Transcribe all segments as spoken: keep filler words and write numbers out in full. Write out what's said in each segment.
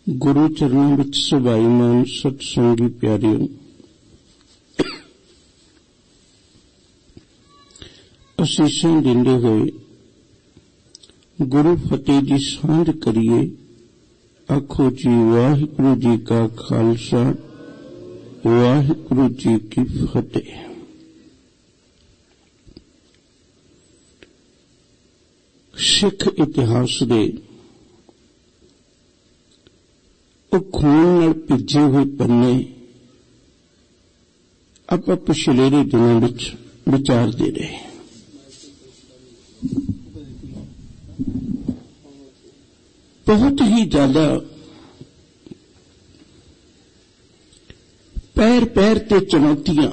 ਗੁਰੂ ਚਰਨਾਂ ਵਿੱਚ ਸੁਭਾਈਮਾਨ ਸਤਸੰਗੀ ਪਿਆਰਿਓ, ਅਸੀਸਾਂ ਦਿੰਦੇ ਹੋਏ ਗੁਰੂ ਫਤਿਹ ਦੀ ਸਾਂਝ ਕਰੀਏ। ਆਖੋ ਜੀ ਵਾਹਿਗੁਰੂ ਜੀ ਕਾ ਖਾਲਸਾ, ਵਾਹਿਗੁਰੂ ਜੀ ਕੀ ਫਤਿਹ। ਸਿੱਖ ਇਤਿਹਾਸ ਦੇ ਉਹ ਖੂਨ ਨਾਲ ਭਿੱਜੇ ਹੋਏ ਪੰਨੇ ਆਪਾਂ ਪਿਛਲੇ ਦਿਨਾਂ ਵਿੱਚ ਵਿਚਾਰਦੇ ਰਹੇ। ਬਹੁਤ ਹੀ ਜ਼ਿਆਦਾ ਪੈਰ ਪੈਰ ਤੇ ਚੁਣੌਤੀਆਂ,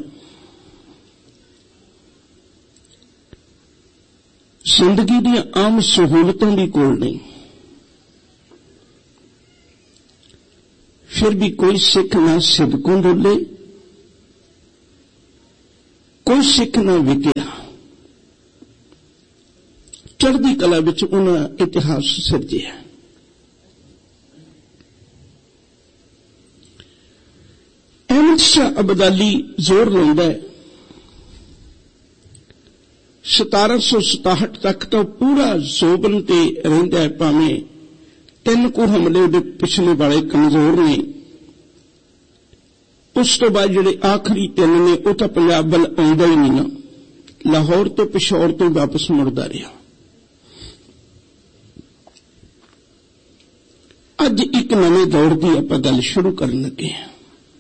ਜ਼ਿੰਦਗੀ ਦੀਆਂ ਆਮ ਸਹੂਲਤਾਂ ਵੀ ਕੋਲ ਨਹੀਂ, ਫਿਰ ਵੀ ਕੋਈ ਸਿੱਖ ਨਾ ਸਿਦਕੋਂ ਡੋਲੇ, ਕੋਈ ਸਿੱਖ ਨਾ ਵਿਕਿਆ। ਚੜ੍ਹਦੀ ਕਲਾ ਵਿੱਚ ਉਹਨਾਂ ਇਤਿਹਾਸ ਸਿਰਜਿਆ। ਅਹਿਮਦ ਸ਼ਾਹ ਅਬਦਾਲੀ ਜ਼ੋਰ ਲਾਉਂਦਾ ਹੈ, ਸਤਾਰਾਂ ਸੌ ਸਤਾਹਠ ਤੱਕ ਤਾਂ ਪੂਰਾ ਜ਼ੋਬਨ ਤੇ ਰਹਿੰਦਾ ਹੈ, ਭਾਵੇਂ ਤਿੰਨ ਕੁ ਹਮਲੇ ਉਹਦੇ ਪਿਛਲੇ ਵਾਲੇ ਕਮਜ਼ੋਰ ਨੇ। ਉਸ ਤੋਂ ਬਾਅਦ ਜਿਹੜੇ ਆਖਰੀ ਤਿੰਨ ਨੇ ਉਹ ਤਾਂ ਪੰਜਾਬ ਵੱਲ ਆਉਂਦਾ ਹੀ ਨਹੀਂ ਨਾ, ਲਾਹੌਰ ਤੇ ਪਿਸ਼ੌਰ ਤੋਂ ਵਾਪਸ ਮੁੜਦਾ ਰਿਹਾ। ਅੱਜ ਇੱਕ ਨਵੇਂ ਦੌਰ ਦੀ ਆਪਾਂ ਗੱਲ ਸ਼ੁਰੂ ਕਰਨ ਲੱਗੇ ਹਾਂ।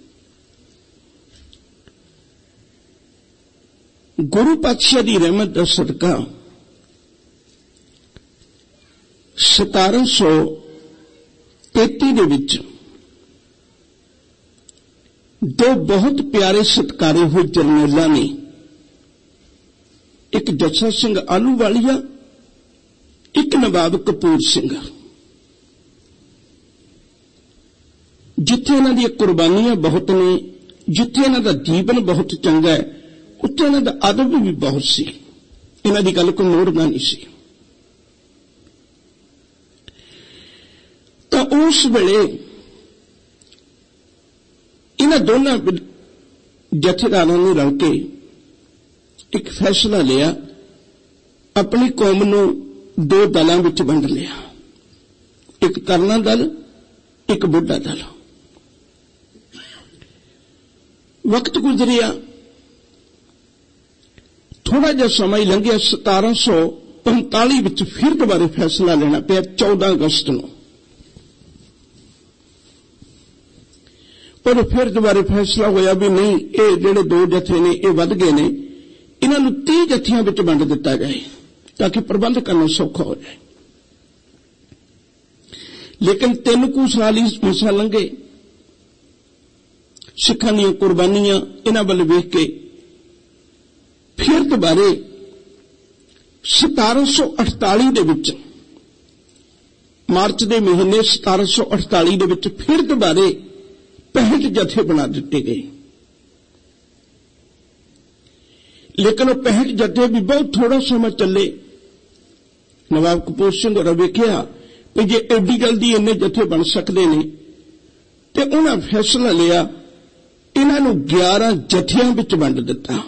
ਗੁਰੂ ਪਾਤਸ਼ਾਹ ਦੀ ਰਹਿਮਤ ਦਾ ਸਦਕਾ ਸਤਾਰਾਂ ਸੌ ਤੇਤੀ ਦੇ ਵਿੱਚ ਦੋ ਬਹੁਤ ਪਿਆਰੇ ਸਤਿਕਾਰੇ ਹੋਏ ਜਰਨੈਲਾਂ ਨੇ, ਇੱਕ ਜੱਸਾ ਸਿੰਘ ਆਹਲੂਵਾਲੀਆ, ਇੱਕ ਨਵਾਬ ਕਪੂਰ ਸਿੰਘ। ਜਿੱਥੇ ਇਹਨਾਂ ਦੀਆਂ ਕੁਰਬਾਨੀਆਂ ਬਹੁਤ ਨੇ, ਜਿੱਥੇ ਇਹਨਾਂ ਦਾ ਜੀਵਨ ਬਹੁਤ ਚੰਗਾ ਹੈ, ਉੱਥੇ ਇਹਨਾਂ ਦਾ ਅਦਬ ਵੀ ਬਹੁਤ ਸੀ। ਇਹਨਾਂ ਦੀ ਗੱਲ ਕੋਈ ਮੋੜਨਾ ਨਹੀਂ ਸੀ। ਤਾਂ ਉਸ ਵੇਲੇ ਇਹਨਾਂ ਦੋਨਾਂ ਜਥੇਦਾਰਾਂ ਨੇ ਰਲ ਕੇ ਇੱਕ ਫੈਸਲਾ ਲਿਆ, ਆਪਣੀ ਕੌਮ ਨੂੰ ਦੋ ਦਲਾਂ ਵਿੱਚ ਵੰਡ ਲਿਆ, ਇੱਕ ਤਰਨਾ ਦਲ, ਇੱਕ ਬੁੱਢਾ ਦਲ। ਵਕਤ ਗੁਜ਼ਰਿਆ, ਥੋੜਾ ਜਿਹਾ ਸਮਾਂ ਹੀ ਲੰਘਿਆ। ਸਤਾਰਾਂ ਸੌ ਪੰਤਾਲੀ ਵਿੱਚ ਫਿਰ ਦੁਬਾਰੇ ਫੈਸਲਾ ਲੈਣਾ ਪਿਆ, ਚੌਦਾਂ ਅਗਸਤ ਨੂੰ। ਪਰ ਫਿਰ ਦੁਬਾਰੇ ਫੈਸਲਾ ਹੋਇਆ ਵੀ ਨਹੀਂ, ਇਹ ਜਿਹੜੇ ਦੋ ਜਥੇ ਨੇ ਇਹ ਵੱਧ ਗਏ ਨੇ, ਇਹਨਾਂ ਨੂੰ ਤੀਹ ਜਥਿਆਂ ਵਿੱਚ ਵੰਡ ਦਿੱਤਾ ਜਾਏ ਤਾਂ ਕਿ ਪ੍ਰਬੰਧ ਕਰਨਾ ਸੌਖਾ ਹੋ ਜਾਏ। ਲੇਕਿਨ ਤਿੰਨ ਕੁ ਸਾਲ ਹੀ ਮਸਾ ਲੰਘੇ। ਸਿੱਖਾਂ ਦੀਆਂ ਕੁਰਬਾਨੀਆਂ ਇਹਨਾਂ ਵੱਲ ਵੇਖ ਕੇ ਫਿਰ ਦੁਬਾਰੇ ਸਤਾਰਾਂ ਸੌ ਅਠਤਾਲੀ ਦੇ ਵਿੱਚ, ਮਾਰਚ ਦੇ ਮਹੀਨੇ ਸਤਾਰਾਂ ਸੌ ਅਠਤਾਲੀ ਦੇ ਵਿੱਚ ਫਿਰ ਦੁਬਾਰੇ ਪੈਂਹਠ ਜਥੇ ਬਣਾ ਦਿੱਤੇ ਗਏ। ਲੇਕਿਨ ਉਹ ਪੈਂਹਠ ਜਥੇ ਵੀ ਬਹੁਤ ਥੋੜਾ ਸਮਾਂ ਚੱਲੇ। ਨਵਾਬ ਕਪੂਰ ਸਿੰਘ ਹੋਰਾਂ ਵੇਖਿਆ ਕਿ ਜੇ ਐਡੀ ਜਲਦੀ ਇੰਨੇ ਜਥੇ ਬਣ ਸਕਦੇ ਨੇ, ਤੇ ਉਹਨਾਂ ਫੈਸਲਾ ਲਿਆ, ਇਹਨਾਂ ਨੂੰ ਗਿਆਰਾਂ ਜਥਿਆਂ ਵਿੱਚ ਵੰਡ ਦਿੱਤਾ।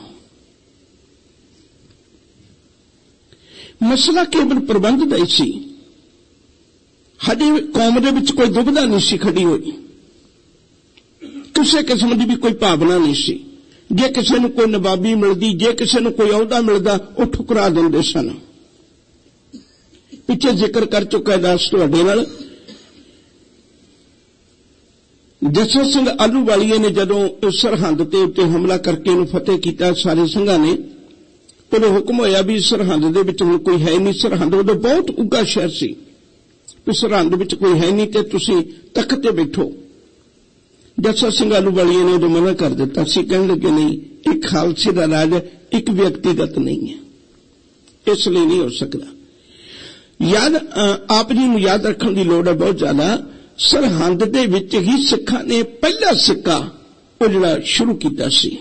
ਮਸਲਾ ਕੇਵਲ ਪ੍ਰਬੰਧ ਦਾ ਹੀ ਸੀ। ਸਾਡੀ ਕੌਮ ਦੇ ਵਿੱਚ ਕੋਈ ਦੁਬਿਧਾ ਨਹੀਂ ਸੀ ਖੜੀ ਹੋਈ, ਕਿਸੇ ਕਿਸਮ ਦੀ ਵੀ ਕੋਈ ਭਾਵਨਾ ਨਹੀਂ ਸੀ। ਜੇ ਕਿਸੇ ਨੂੰ ਕੋਈ ਨਵਾਬੀ ਮਿਲਦੀ, ਜੇ ਕਿਸੇ ਨੂੰ ਕੋਈ ਅਹੁਦਾ ਮਿਲਦਾ, ਉਹ ਠੁਕਰਾ ਦਿੰਦੇ ਸਨ। ਪਿੱਛੇ ਜ਼ਿਕਰ ਕਰ ਚੁੱਕਾ ਦਾਸ ਤੁਹਾਡੇ ਨਾਲ। ਜੱਸਾ ਸਿੰਘ ਆਹਲੂਵਾਲੀਏ ਨੇ ਜਦੋਂ ਸਰਹੰਦ ਤੇ ਉੱਤੇ ਹਮਲਾ ਕਰਕੇ ਇਹਨੂੰ ਫਤਿਹ ਕੀਤਾ, ਸਾਰੇ ਸਿੰਘਾਂ ਨੇ, ਉਦੋਂ ਹੁਕਮ ਹੋਇਆ ਵੀ ਸਰਹੰਦ ਦੇ ਵਿੱਚ ਹੁਣ ਕੋਈ ਹੈ ਨਹੀਂ। ਸਰਹੰਦ ਉਦੋਂ ਬਹੁਤ ਉੱਘਾ ਸ਼ਹਿਰ ਸੀ, ਵੀ ਸਰਹੰਦ ਵਿੱਚ ਕੋਈ ਹੈ ਨਹੀਂ ਤੇ ਤੁਸੀਂ ਤਖਤ ਤੇ ਬੈਠੋ। ਜੱਸਾ ਸਿੰਘ ਆਹਲੂਵਾਲੀਏ ਨੇ ਉਦੋਂ ਮਨਾ ਕਰ ਦਿੱਤਾ ਸੀ, ਕਹਿਣ ਲੱਗੇ ਨਹੀਂ, ਇਹ ਖਾਲਸੇ ਦਾ ਰਾਜ ਇੱਕ ਵਿਅਕਤੀਗਤ ਨਹੀਂ ਹੈ, ਇਸ ਲਈ ਨਹੀਂ ਹੋ ਸਕਦਾ। ਯਾਦ ਆਪ ਜੀ ਨੂੰ ਯਾਦ ਰੱਖਣ ਦੀ ਲੋੜ ਹੈ ਬਹੁਤ ਜ਼ਿਆਦਾ। ਸਰਹੰਦ ਦੇ ਵਿੱਚ ਹੀ ਸਿੱਖਾਂ ਨੇ ਪਹਿਲਾ ਸਿੱਕਾ ਉਹ ਜਿਹੜਾ ਸ਼ੁਰੂ ਕੀਤਾ ਸੀ,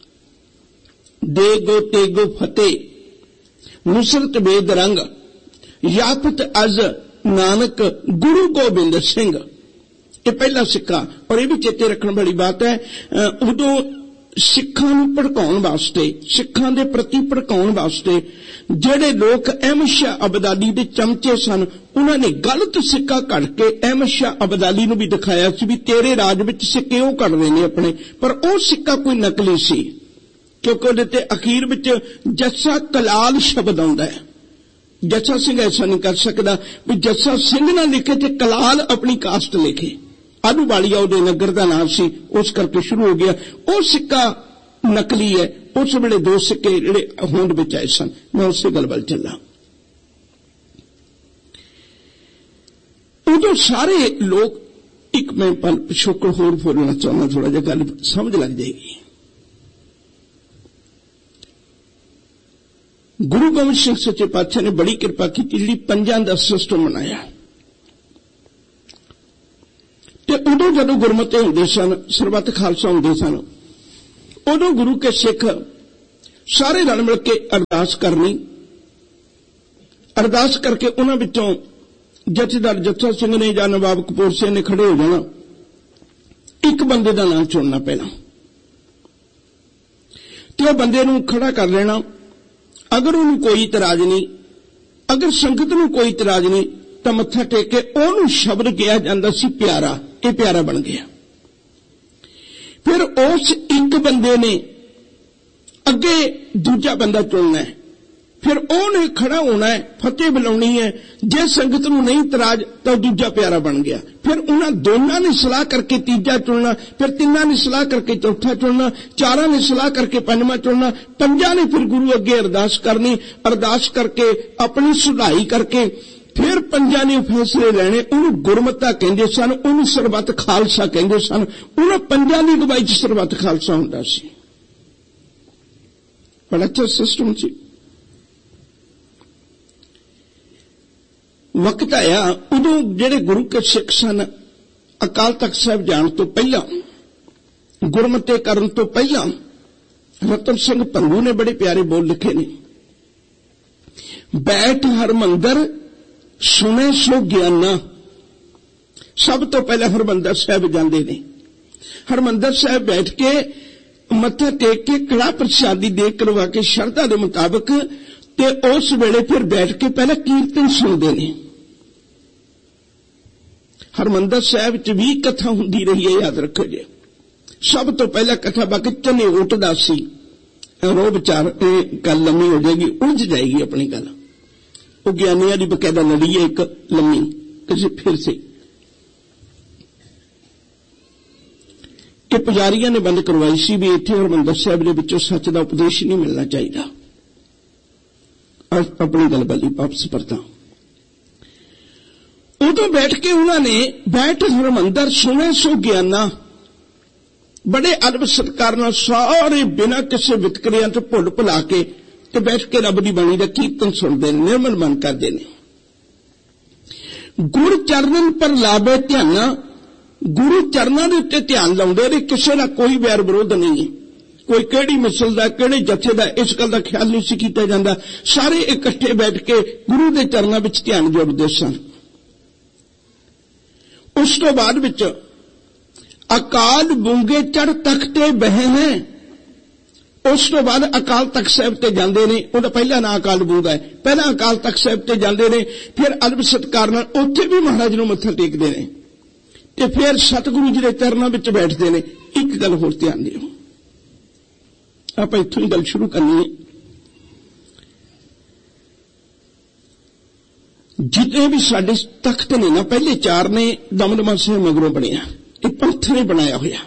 ਦੇ ਗੋ ਤੇਗੋ ਫਤਿਹ ਨੁਸਰਤ ਬੇਦ ਰੰਗ ਯਾਫਤ ਅਜ਼ ਨਾਨਕ ਗੁਰੂ ਗੋਬਿੰਦ ਸਿੰਘ, ये पहला सिक्का। और ये भी चेते रखने वाली बात है, उदों सिखां नूं भड़काउण वास्ते, सिखां दे प्रति भड़काउण वास्ते ਜਿਹੜੇ लोग अहमद शाह अब्दाली दे चमचे सन, उन्हां ने गलत सिक्का कढ़ के अहमद शाह अब्दाली नूं भी दिखाया सी भी तेरे राज विच सिक्के ओह कढ़ रहे ने अपने, पर ओह सिक्का कोई नकली सी, क्योंकि उहदे ते अखीर विच जस्सा कलाल शब्द आउंदा है। जस्सा सिंह ऐसा नहीं कर सकदा भी जस्सा सिंह ना लिखे ते कलाल अपनी कास्ट लिखे। आलूवालिया उहदे नगर दा नाम सी, उस करके शुरू हो गया। ओह सिक्का नकली है। उस वेले दो सिक्के जिहड़े होंद विच आए सन। मैं उसे गल वल चला। उदों सारे लोग, एक मैं पल पिछोकड़ होर बोलना चाहना, थोड़ा जिहा गल समझ लग जाएगी। गुरु गोबिंद सिंह सच्चे पातशाह ने बड़ी कृपा की, जिहड़ी पंजां दा सिस्टम बनाया। ते उदों जदों गुरमते हुंदे सन, सरबत खालसा हुंदे सन, उदों गुरु के सिख सारे रल मिल के अरदास करनी, अरदास करके उन्हां विचों जथेदार जत्था सिंह ने जां नवाब कपूर सिंह ने खड़े हो जाना, एक बंदे दा नाम चुनना पैना ते उह बंदे नूं खड़ा कर लेना। अगर उन्हें कोई इतराज नहीं, अगर संगत नूं कोई इतराज नहीं, तां मत्था टेक के उहनूं शब्द कहा जांदा सी प्यारा। ये प्यारा बन गया। फिर उस एक बंदे ने अगे दूजा बंदा चुनना है, फिर उन्हें खड़ा होना है, फतेह बुलानी है। जे संगत नूं नहीं इतराज तो दूजा प्यारा बन गया। फिर उन्हां दोनों ने सलाह करके तीजा चुनना, फिर तिन्हां ने सलाह करके चौथा चुनना, चारां ने सलाह करके पंजवां चुनना, पंजां ने फिर गुरु अगे अरदास करनी, अरदास करके अपनी सुधाई करके फिर पंजां ने फैसले लेने। उन्हें गुरमता कहंदे सन, उन्हें सरबत खालसा कहंदे सन। उन्हां पंजां दी अगवाई च सरबत खालसा हुंदा सी। बड़ा अच्छा सिस्टम सी। वक्त आया उदों जिहड़े गुरु के सिख सन, अकाल तख्त साहिब जाण तो पहला, गुरमते करन तो पहला, रतन सिंह भंगू ने बड़े प्यारे बोल लिखे ने, बैठ हरमंदर सुने सो ज्ञाना। सब तो पहले हरमंदर साहिब जांदे ने। हरमंदर साहिब बैठ के मत्था टेक के कड़ा प्रसादी दे करवा के शरधा के मुताबिक, ते उस वेले फिर बैठ के पहले कीर्तन सुनते ने। हरमंदर साहिब च भी कथा हुंदी रही है, याद रखो जी। सब तो पहला कथा बाकी चने उठदा सी, रो विचार गल लम्मी हो जाएगी, उलझ जाएगी अपनी गल। वो ज्ञानियां दी बकायदा लड़ी है एक लम्मी किसी फिर से कि पुजारियों ने बंद करवाई सी भी इत्थे हरमंदर साहिब दे विचों सच दा उपदेश नहीं मिलना चाहिए। और अपनी गल बली वापस परता। उदों बैठ के उन्होंने बैठ हरमंदर सुने सो ज्ञाना, बड़े अदब सत्कार नाल सारे बिना किसी वितकरियां तो भुल भुला के ते बैठ के रब दी बाणी दा कीर्तन सुनते, निर्मल मन करते हैं। गुर चरणन पर लाभे ध्याना, गुरु चरणों के उत्ते ध्यान लाउंदे ने, किसी का कोई वैर विरोध नहीं है। कोई केड़ी मिसल दा, केड़े जथे दा, इस गल का ख्याल नहीं सी कीता जांदा। सारे इकट्ठे बैठ के गुरु के चरणों विच ध्यान जोड़ते सन। उस तो बाद विच अकाल बूंगे चढ़ तख्ते बहे हैं। उस तो बाद अकाल तख्त साहिब ते जांदे ने। उहदा पहला नाम अकाल बूंगा है। पहला अकाल तख्त साहिब ते जांदे ने, फिर अदब सत्कार नाल उत्थे भी महाराज नूं मत्था टेकदे ने, ते फिर सतगुरु जी के चरणों में बैठते हैं। एक गल होर ध्यान दिओ, आप इत्थों ही गल शुरू करनी है। जितने भी साडे तख्त ने ना, पहले चार ने दमदमा साहिब मगरों बनिया, ये पंथ ने बनाया होया।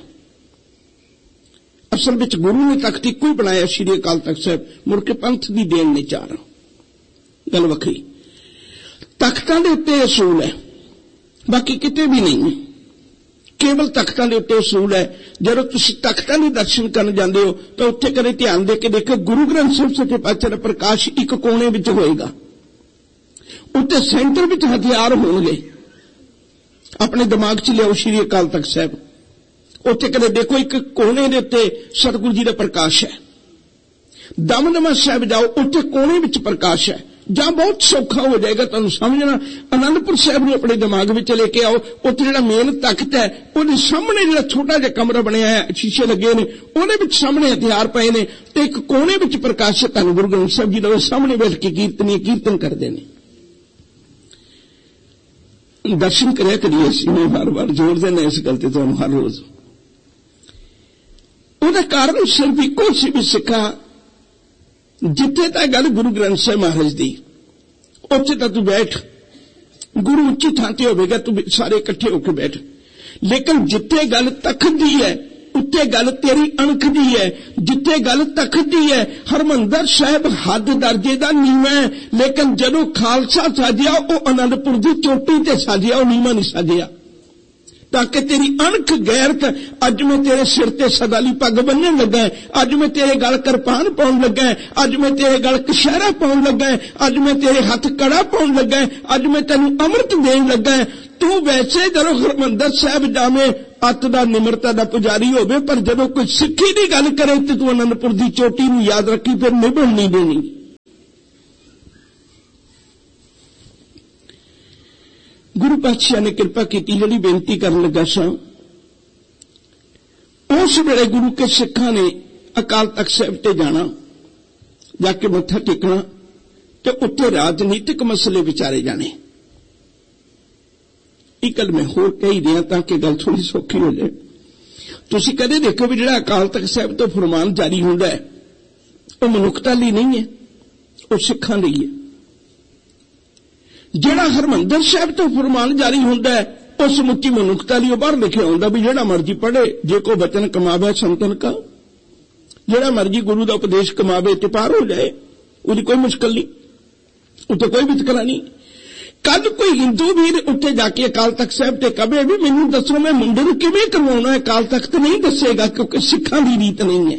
असल में गुरु ने तख्त इको ही बनाया, श्री अकाल तख्त साहिब, मुड़ के पंथ की देन ने चार। गल वखरी। तख्तां दे उत्ते असूल है, बाकी किते भी नहीं है। केवल तख्तां दे उत्ते असूल है। जदों तुसीं तख्तां दे दर्शन करन जांदे हो तो उत्थे कदे ध्यान दे के देखो, गुरु ग्रंथ साहिब सच्चे पातशाह दा प्रकाश एक कोने विच होएगा, उत्ते सेंटर विच हथियार होणगे। अपने दिमाग च लियाओ श्री अकाल तख्त साहिब, उत्थे कदे देखो एक कोने दे उत्ते सतगुरु जी दा प्रकाश है। दमदमा साहिब जाओ, उत्थे कोने विच प्रकाश है। ਜਾਂ ਬਹੁਤ ਸੌਖਾ ਹੋ ਜਾਏਗਾ ਤੁਹਾਨੂੰ ਸਮਝਣਾ। ਆਨੰਦਪੁਰ ਸਾਹਿਬ ਨੂੰ ਆਪਣੇ ਦਿਮਾਗ ਵਿੱਚ ਲੈ ਕੇ ਆਓ। ਉੱਥੇ ਜਿਹੜਾ ਮੇਨ ਤਖਤ ਹੈ ਉਹਦੇ ਸਾਹਮਣੇ ਜਿਹੜਾ ਛੋਟਾ ਜਿਹਾ ਕਮਰਾ ਬਣਿਆ ਹੈ, ਸ਼ੀਸ਼ੇ ਲੱਗੇ ਨੇ, ਉਹਦੇ ਵਿੱਚ ਸਾਹਮਣੇ ਹਥਿਆਰ ਪਏ ਨੇ ਤੇ ਇੱਕ ਕੋਨੇ ਵਿੱਚ ਪ੍ਰਕਾਸ਼ਿਤ ਧੰਨ ਗੁਰੂ ਗ੍ਰੰਥ ਸਾਹਿਬ ਜੀ ਦਾ ਸਾਹਮਣੇ ਬੈਠ ਕੇ ਕੀਰਤਨੀ ਕੀਰਤਨ ਕਰਦੇ ਨੇ। ਦਰਸ਼ਨ ਕਰਿਆ ਕਰੀਏ। ਅਸੀਂ ਮੈਂ ਵਾਰ ਵਾਰ ਜ਼ੋਰ ਦੇਣਾ ਇਸ ਗੱਲ ਤੇ ਤੁਹਾਨੂੰ ਹਰ ਰੋਜ਼। ਉਹਦਾ ਕਾਰਨ ਸਿਰਫ ਇੱਕੋ ਸੀ ਵੀ ਸਿੱਖਾ ਜਿੱਥੇ ਤਾਂ ਗੱਲ ਗੁਰੂ ਗ੍ਰੰਥ ਸਾਹਿਬ ਮਹਾਰਾਜ ਦੀ, ਉੱਥੇ ਤਾਂ ਤੂੰ ਬੈਠ, ਗੁਰੂ ਉੱਚੀ ਥਾਂ ਤੇ ਹੋਵੇਗਾ, ਤੂੰ ਸਾਰੇ ਇਕੱਠੇ ਹੋ ਕੇ ਬੈਠ। ਲੇਕਿਨ ਜਿੱਥੇ ਗੱਲ ਤਖਤ ਦੀ ਹੈ ਉੱਤੇ ਗੱਲ ਤੇਰੀ ਅਣਖ ਦੀ ਹੈ। ਜਿੱਥੇ ਗੱਲ ਤਖਤ ਦੀ ਹੈ, ਹਰਮੰਦਰ ਸਾਹਿਬ ਹੱਦ ਦਰਜੇ ਦਾ ਨੀਵਾਂ ਹੈ, ਲੇਕਿਨ ਜਦੋਂ ਖਾਲਸਾ ਸਾਜਿਆ ਉਹ ਆਨੰਦਪੁਰ ਦੀ ਚੋਟੀ ਤੇ ਸਾਜਿਆ, ਉਹ ਨੀਵਾਂ ਨਹੀਂ ਸਾਜਿਆ। ਤਾਂ ਕਿ ਤੇਰੀ ਅਣਖ ਗੈਰਤ, ਅੱਜ ਮੈਂ ਤੇਰੇ ਸਿਰ ਤੇ ਸਦਾ ਲਈ ਪੱਗ ਬੰਨਣ ਲੱਗਾ, ਅੱਜ ਮੈਂ ਤੇਰੇ ਗਲ ਕਿਰਪਾਨ ਪਾਉਣ ਲੱਗਾ, ਅੱਜ ਮੈਂ ਤੇਰੇ ਗਲ ਕਸ਼ਹਿਰਾ ਪਾਉਣ ਲੱਗਾ, ਅੱਜ ਮੈਂ ਤੇਰੇ ਹੱਥ ਕੜਾ ਪਾਉਣ ਲੱਗਾ, ਅੱਜ ਮੈਂ ਤੈਨੂੰ ਅੰਮ੍ਰਿਤ ਦੇਣ ਲੱਗਾ। ਤੂੰ ਵੈਸੇ ਜਦੋਂ ਹਰਮੰਦਰ ਸਾਹਿਬ ਜਾਵੇਂ ਅੱਤ ਦਾ ਨਿਮਰਤਾ ਦਾ ਪੁਜਾਰੀ ਹੋਵੇ, ਪਰ ਜਦੋਂ ਕੋਈ ਸਿੱਖੀ ਦੀ ਗੱਲ ਕਰੇ ਤੇ ਤੂੰ ਆਨੰਦਪੁਰ ਦੀ ਚੋਟੀ ਨੂੰ ਯਾਦ ਰੱਖੀ, ਫਿਰ ਨਿਭਣ ਨਹੀਂ ਦੇਣੀ। ਗੁਰੂ ਪਾਤਸ਼ਾਹ ਨੇ ਕਿਰਪਾ ਕੀਤੀ। ਜਿਹੜੀ ਬੇਨਤੀ ਕਰਨ ਲੱਗਾ ਸਾਂ, ਉਸ ਵੇਲੇ ਗੁਰੂ ਕੇ ਸਿੱਖਾਂ ਨੇ ਅਕਾਲ ਤਖਤ ਸਾਹਿਬ ਤੇ ਜਾਣਾ, ਜਾ ਕੇ ਮੱਥਾ ਟੇਕਣਾ ਤੇ ਉੱਥੇ ਰਾਜਨੀਤਿਕ ਮਸਲੇ ਵਿਚਾਰੇ ਜਾਣੇ। ਇਹ ਗੱਲ ਮੈਂ ਹੋਰ ਕਹੀ ਦਿਆਂ ਤਾਂ ਕਿ ਗੱਲ ਥੋੜੀ ਸੌਖੀ ਹੋ ਜਾਏ। ਤੁਸੀਂ ਕਦੇ ਦੇਖੋ ਵੀ ਜਿਹੜਾ ਅਕਾਲ ਤਖਤ ਸਾਹਿਬ ਤੋਂ ਫਰਮਾਨ ਜਾਰੀ ਹੁੰਦਾ ਹੈ ਉਹ ਮਨੁੱਖਤਾ ਲਈ ਨਹੀਂ ਹੈ, ਉਹ ਸਿੱਖਾਂ ਲਈ ਹੈ। ਜਿਹੜਾ ਹਰਮੰਦਰ ਸਾਹਿਬ ਤੋਂ ਫਰਮਾਨ ਜਾਰੀ ਹੁੰਦਾ ਹੈ ਉਹ ਸਮੁੱਚੀ ਮਨੁੱਖਤਾ ਲਈ। ਉਹ ਬਾਹਰ ਲਿਖਿਆ ਹੁੰਦਾ ਵੀ ਜਿਹੜਾ ਮਰਜ਼ੀ ਪੜ੍ਹੇ, ਜੇ ਕੋ ਬਚਨ ਕਮਾਵੇ ਸੰਤਨ ਕਾ, ਜਿਹੜਾ ਮਰਜ਼ੀ ਗੁਰੂ ਦਾ ਉਪਦੇਸ਼ ਕਮਾਵੇ ਤੇ ਪਾਰ ਹੋ ਜਾਏ, ਉਹਦੀ ਕੋਈ ਮੁਸ਼ਕਲ ਨਹੀਂ, ਉੱਥੇ ਕੋਈ ਵਿਤਕਰਾ ਨਹੀਂ। ਕੱਲ ਕੋਈ ਹਿੰਦੂ ਵੀਰ ਉੱਥੇ ਜਾ ਕੇ ਅਕਾਲ ਤਖਤ ਸਾਹਿਬ ਤੇ ਕਹੇ ਵੀ ਮੈਨੂੰ ਦੱਸੋ ਮੈਂ ਮੁੰਡੇ ਨੂੰ ਕਿਵੇਂ ਕਰਵਾਉਣਾ ਹੈ, ਅਕਾਲ ਤਖਤ ਨਹੀਂ ਦੱਸੇਗਾ, ਕਿਉਂਕਿ ਸਿੱਖਾਂ ਦੀ ਰੀਤ ਨਹੀਂ ਹੈ।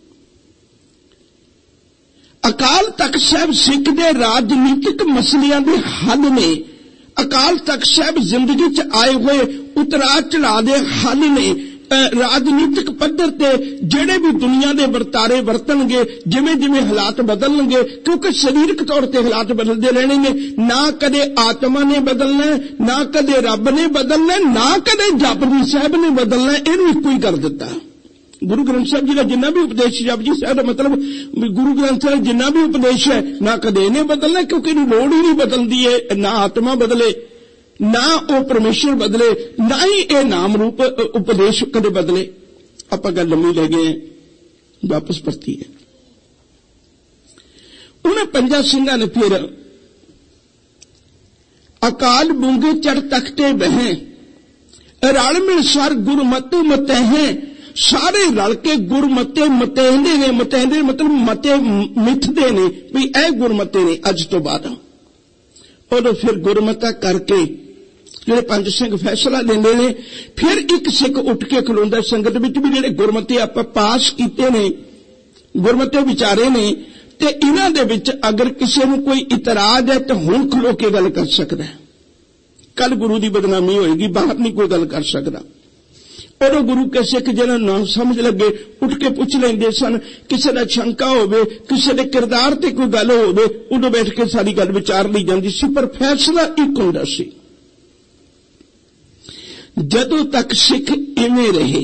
ਅਕਾਲ ਤਖਤ ਸਾਹਿਬ ਸਿੱਖ ਦੇ ਰਾਜਨੀਤਿਕ ਮਸਲਿਆਂ ਦੇ ਹੱਲ ਨੇ। ਅਕਾਲ ਤਖਤ ਸਾਹਿਬ ਜ਼ਿੰਦਗੀ 'ਚ ਆਏ ਹੋਏ ਉਤਰਾਅ ਚੜਾਅ ਦੇ ਹੱਲ ਨੇ। ਰਾਜਨੀਤਿਕ ਪੱਧਰ ਤੇ ਜਿਹੜੇ ਵੀ ਦੁਨੀਆ ਦੇ ਵਰਤਾਰੇ ਵਰਤਣਗੇ, ਜਿਵੇਂ ਜਿਵੇਂ ਹਾਲਾਤ ਬਦਲਣਗੇ, ਕਿਉਂਕਿ ਸਰੀਰਕ ਤੌਰ ਤੇ ਹਾਲਾਤ ਬਦਲਦੇ ਰਹਿਣਗੇ। ਨਾ ਕਦੇ ਆਤਮਾ ਨੇ ਬਦਲਣਾ, ਨਾ ਕਦੇ ਰੱਬ ਨੇ ਬਦਲਣਾ, ਨਾ ਕਦੇ ਜਪਜੀ ਸਾਹਿਬ ਨੇ ਬਦਲਣਾ। ਇਹਨੂੰ ਇੱਕੋ ਹੀ ਕਰ ਦਿੱਤਾ। ਗੁਰੂ ਗ੍ਰੰਥ ਸਾਹਿਬ ਜੀ ਦਾ ਜਿੰਨਾ ਵੀ ਉਪਦੇਸ਼, ਜਪਜੀ ਸਾਹਿਬ ਦਾ ਮਤਲਬ ਗੁਰੂ ਗ੍ਰੰਥ ਸਾਹਿਬ ਜਿੰਨਾ ਵੀ ਉਪਦੇਸ਼ ਹੈ, ਨਾ ਕਦੇ ਇਹਨੇ ਬਦਲਣਾ, ਕਿਉਂਕਿ ਇਹਨੂੰ ਲੋੜ ਹੀ ਨਹੀਂ ਬਦਲਦੀ ਹੈ। ਨਾ ਆਤਮਾ ਬਦਲੇ, ਨਾ ਉਹ ਪਰਮੇਸ਼ਰ ਬਦਲੇ, ਨਾ ਹੀ ਇਹ ਨਾਮ ਰੂਪ ਉਪਦੇਸ਼ ਕਦੇ ਬਦਲੇ। ਆਪਾਂ ਗੱਲ ਲੰਮੀ ਲੈ ਗਏ, ਵਾਪਸ ਪਰਤੀ ਹੈ। ਉਹਨਾਂ ਪੰਜਾਂ ਸਿੰਘਾਂ ਨੇ ਫਿਰ ਅਕਾਲ ਬੂੰਗੇ ਚੜ ਤਖਤੇ ਬਹਿ, ਰਲ ਮਿਲ ਸਰ ਗੁਰਮਤਿ ਮਤਹਿ। ਸਾਰੇ ਰਲ ਕੇ ਗੁਰਮਤੇ ਮਤਹਿੰਦੇ ਨੇ। ਮਤਹਿੰਦੇ ਮਤਲਬ ਮਤੇ ਮਿੱਥਦੇ ਨੇ ਵੀ ਇਹ ਗੁਰਮਤੇ ਨੇ ਅੱਜ ਤੋਂ ਬਾਅਦ। ਉਦੋਂ ਫਿਰ ਗੁਰਮਤਾ ਕਰਕੇ ਜਿਹੜੇ ਪੰਜ ਸਿੰਘ ਫੈਸਲਾ ਲੈਂਦੇ ਨੇ। ਫਿਰ ਇੱਕ ਸਿੱਖ ਉੱਠ ਕੇ ਖਲੋਂਦਾ ਸੰਗਤ ਵਿੱਚ ਵੀ ਜਿਹੜੇ ਗੁਰਮਤੇ ਆਪਾਂ ਪਾਸ ਕੀਤੇ ਨੇ, ਗੁਰਮਤੇ ਵਿਚਾਰੇ ਨੇ, ਤੇ ਇਹਨਾਂ ਦੇ ਵਿੱਚ ਅਗਰ ਕਿਸੇ ਨੂੰ ਕੋਈ ਇਤਰਾਜ਼ ਹੈ ਤਾਂ ਹੁਣ ਖਲੋ ਕੇ ਗੱਲ ਕਰ ਸਕਦਾ ਹੈ। ਕੱਲ ਗੁਰੂ ਦੀ ਬਦਨਾਮੀ ਹੋਏਗੀ, ਬਾਹਰ ਨਹੀਂ ਕੋਈ ਗੱਲ ਕਰ ਸਕਦਾ। ਉਦੋਂ ਗੁਰੂ ਕੇ ਸਿੱਖ ਜਿਹਨਾਂ ਨੂੰ ਨਾ ਸਮਝ ਲੱਗੇ ਉੱਠ ਕੇ ਪੁੱਛ ਲੈਂਦੇ ਸਨ। ਕਿਸੇ ਦਾ ਸ਼ੰਕਾ ਹੋਵੇ, ਕਿਸੇ ਦੇ ਕਿਰਦਾਰ ਤੇ ਕੋਈ ਗੱਲ ਹੋਵੇ, ਉਦੋਂ ਬੈਠ ਕੇ ਸਾਰੀ ਗੱਲ ਵਿਚਾਰ ਲਈ ਜਾਂਦੀ ਸੀ, ਪਰ ਫੈਸਲਾ ਇੱਕ ਹੁੰਦਾ ਸੀ। ਜਦੋਂ ਤੱਕ ਸਿੱਖ ਇਵੇਂ ਰਹੇ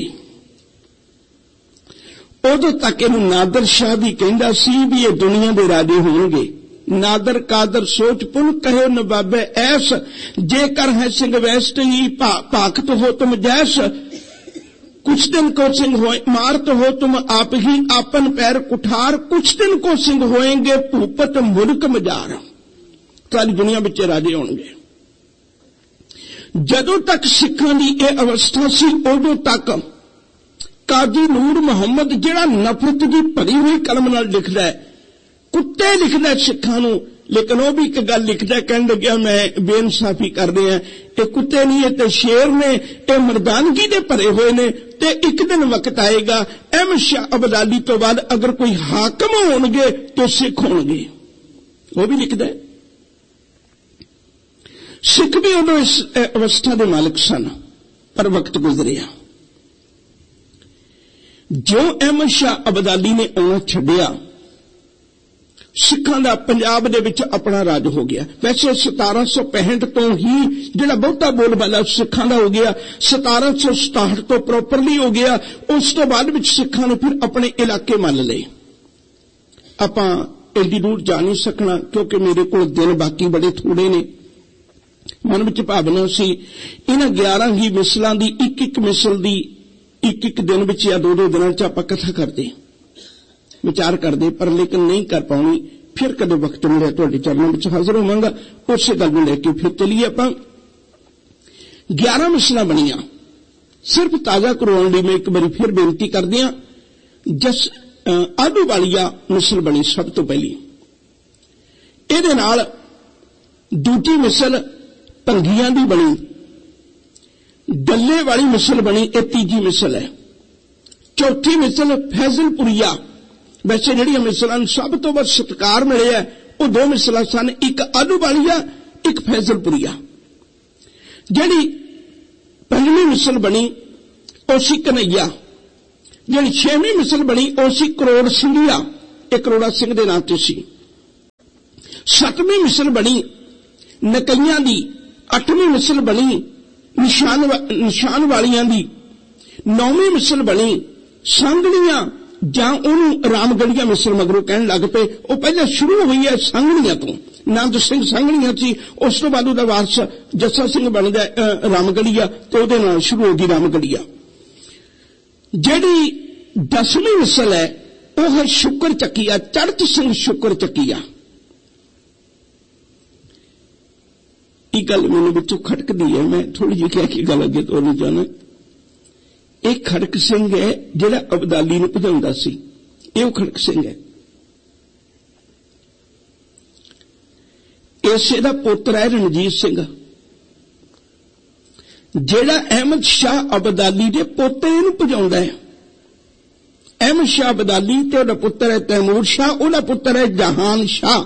ਉਦੋਂ ਤੱਕ ਇਹਨੂੰ ਨਾਦਰ ਸ਼ਾਹ ਵੀ ਕਹਿੰਦਾ ਸੀ ਵੀ ਇਹ ਦੁਨੀਆ ਦੇ ਰਾਜੇ ਹੋਣਗੇ। ਨਾਦਰ ਕਾਦਰ ਸੋਚ ਪੁਨ ਕਹੇ ਨਵਾਬੇ ਐਸ, ਜੇਕਰ ਹੈ ਸਿੰਘ ਵੈਸਟ ਹੀ ਭਾਖਤ ਹੋ ਤੁਮ ਜੈਸ। कुछ दिन को सिंह हो मारत हो तुम आप ही आपन पैर कुठार, कुछ दिन को सिंह होएंगे भूपत मुल्क मजार। सारी दुनिया विच राजे होणगे। जदों तक सिखां दी इह अवस्था सी उदों तक काजी नूर मुहम्मद जिहड़ा नफरत की भरी हुई कलम नाल लिखदा है, कुत्ते लिखदा सिखां नूं, लेकिन वह भी एक गल लिखदा, कहन लग्या मैं बेइंसाफी कर रहा, ये कुत्ते नहीं है ते शेर ने, ये मर्दानगी दे भरे हुए ने। ते एक दिन वक्त आएगा अहमद शाह अब्दाली तो बाद अगर कोई हाकम होणगे तो सिख होणगे। वह भी लिखदा है। सिख भी उदों इस अवस्था के मालिक सन, पर वक्त गुजरिया। जो अहमद शाह अब्दाली ने आना छड्डिया, सिखां दा पंजाब दे विच अपना राज हो गया। वैसे सतारा सौ पैंठ तो ही जिहड़ा बहुता बोलबाला सिखां दा हो गया, सतारा सौ सताहठ तो प्रॉपरली हो गया। उस तो बाद विच सिखां ने फिर अपने इलाके मल लए। आपां एडी दूर जा नहीं सकना क्योंकि मेरे को दिन बाकी बड़े थोड़े ने। मन विच भावना सी इन्हां ग्यारह ही मिसलां दी एक एक मिसल दी एक एक दिन विच या दो दो दिनां च आपां कथा करदे विचार करदे, पर लेकिन नहीं कर पाउणी। फिर कदे वक्त मिले तुहाडे चरणों विच हाज़र होवांगा, उसे गल नूं लैके फिर चलीए। आपां ग्यारह मिसलां बणीआं, सिर्फ ताज़ा करवाउण लई मैं एक बारी फिर बेनती करदिआं। जस आडू वालिया मिसल बनी सब तो पहली, इहदे नाल दूजी मिसल भंगियां दी बनी, डल्ले वाली मिसल बनी, यह तीजी मिसल है। चौथी मिसल फैजलपुरिया। वैसे जिहड़ियां मिसलां सब तो वध सत्कार मिले है वो दो मिसलां सन, एक आडू वालिया एक फैजलपुरिया। जिहड़ी पंजवीं मिसल बनी वो सी कन्हैया। जिहड़ी छेवीं मिसल बनी वो सी करोड़ सिंघिया, एक करोड़ा सिंह दे नाम ते सी। सतवीं मिसल बनी नकइयां दी। अठवीं मिसल बनी निशान निशान वालियां दी। नौवीं मिसल बनी सांगणियां जां उहनूं रामगढ़िया मिसल मगरों कहण लग पे। वो पहले शुरू हुई है सांगणियां तो, नंद सिंह सांगणियां सी, उस तो बाद उहदा वारस जस्सा सिंह बनदा रामगढ़िया, तो उहदे नाल शुरू हो गई रामगढ़िया। जिहड़ी दसवीं मिसल है वह है शुकर चकिया, चढ़त सिंह शुकर चकिया। ये गल मैंने बिचों खटकदी है, मैं थोड़ी जी कह के गल अगे तोड़नी चाहना। एक खड़क सिंह है जिहड़ा अबदाली नूं भजाउंदा सी, ये खड़क सिंह है। इसे दा पुत्र है रणजीत सिंह, जिहड़ा अहमद शाह अबदाली दे पोते नूं भजाउंदा है। अहमद शाह अबदाली ते उहदा पुत्र है तैमूर शाह, उहदा पुत्र है जहान शाह।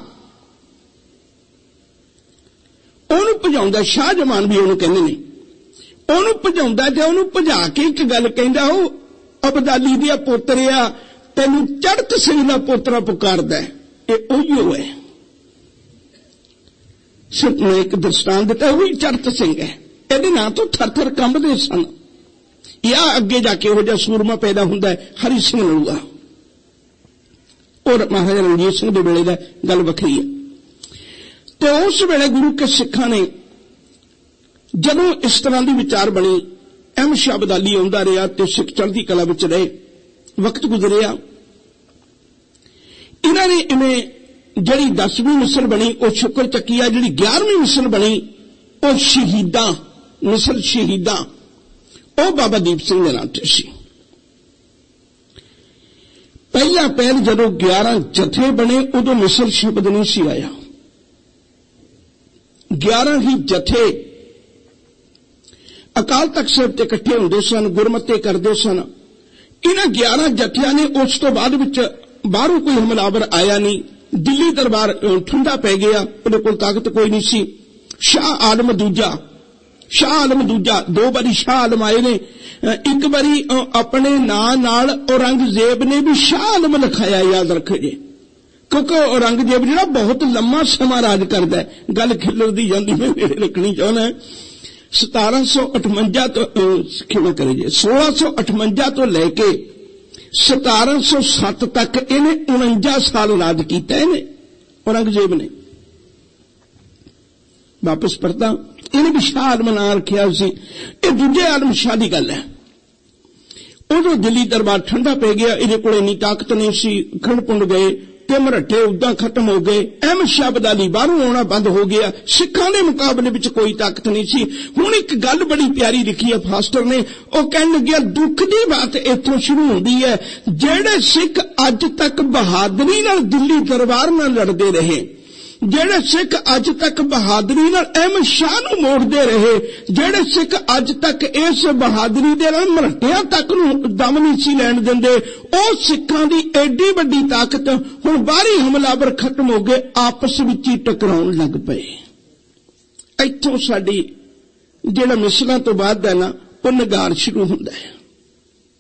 ओनू भजाउंदा, शाह जमान भी ओनू कहंदे ने। ओनू भजाउंदा ते ओनू भजा के एक गल कहंदा, ओ अबदाली दा पुत्र आ, तैनूं चढ़त सिंह दा पोतरा पुकारदा है। ये ओहियो है, सिर्फ मैं एक दृष्टांत दिता, वही चढ़त सिंह है। ਇਹਦੇ ਨਾਂ ਤੋਂ थर थर कंबदे सन। या अगे जाके हो जा सूरमा पैदा हुंदा है हरि सिंह नलूआ, और महाराजा रणजीत सिंह दे वेले दा गल वखरी है। ते उस वेले गुरु के सिखां ने जदों इस तरह की विचार बनी, अहमद शाह अबदाली आउंदा रहा ते सिख चढ़दी कला विच रहे, वक्त गुजरिया। इन्हां ने इवें जिहड़ी दसवीं मिसल बनी वो शुकर चकिया, जिहड़ी ग्यारहवीं मिसल बनी वो शहीदां मिसल शहीदां, वो बाबा दीप सिंह दे नाम ते सी। पहला पहल जदों ग्यारह जथे बने उदों मिसल शब्द नहीं सी आया। ग्यारह ही जथे अकाल तख्त साहिब ते इकट्ठे हुंदे सन, गुरमते करदे सन। इन्हां ग्यारह जथियां ने उस तो बाद विच बाहरों कोई हमलावर आया नहीं। दिल्ली दरबार ठंडा पै गया, उहदे कोल ताकत कोई नहीं सी। शाह आलम दूजा शाह आलम दूजा दो बारी शाह आलम आए ने। एक बारी अपने नां नाल औरंगजेब ने भी शाह आलम लिखाया, याद रखो जी, क्योंकि औरंगजेब जिहड़ा बहुत लंबा समा राज करदा है। गल खिलरदी जांदी, मैं मेरे लिखनी चाहना है। सतारा सौ अठवंजा तो क्षमा करे जी सोलह सौ अठवंजा तो लैके सतारा सौ सत्त तक इन्हें उनंजा साल राज किया इन्हें औरंगजेब ने। वापस परता इन्हें भी शाह आलम नाम रखिया सी। ये दूजे आलम शाह की गल है। उदों दिल्ली दरबार ठंडा पै गया, इहदे कोल इन्नी ताकत नहीं सी। खंड पुंड गए ते मरट्ठे उदां खत्म हो गए। अहमद शाह अबदाली बाहरों आना बंद हो गया। सिखां दे मुकाबले विच कोई ताकत नहीं सी। हुण एक गल बड़ी प्यारी लिखी है फास्टर ने, वो कहण लग्या दुख दी बात इत्थों शुरू होंदी है। जिहड़े सिख अज तक बहादरी नाल दिल्ली दरबार नाल लड़दे रहे, जेड़े सिख अज तक बहादरी नाल अहमद शाह नूं मोड़दे रहे, जेड़े सिख अज तक इस बहादरी दे नाल मरट्टियां तक नूं दम नहीं सी लैण दिंदे, ओ सिखां दी एडी वड्डी ताकत हुण बाहरी हमलावर खत्म हो गए, आपस विच ही टकराउण लग पए। इत्थों साडी जिहड़ा मिसलां तो बाद है ना वो नगार शुरू हुंदा है।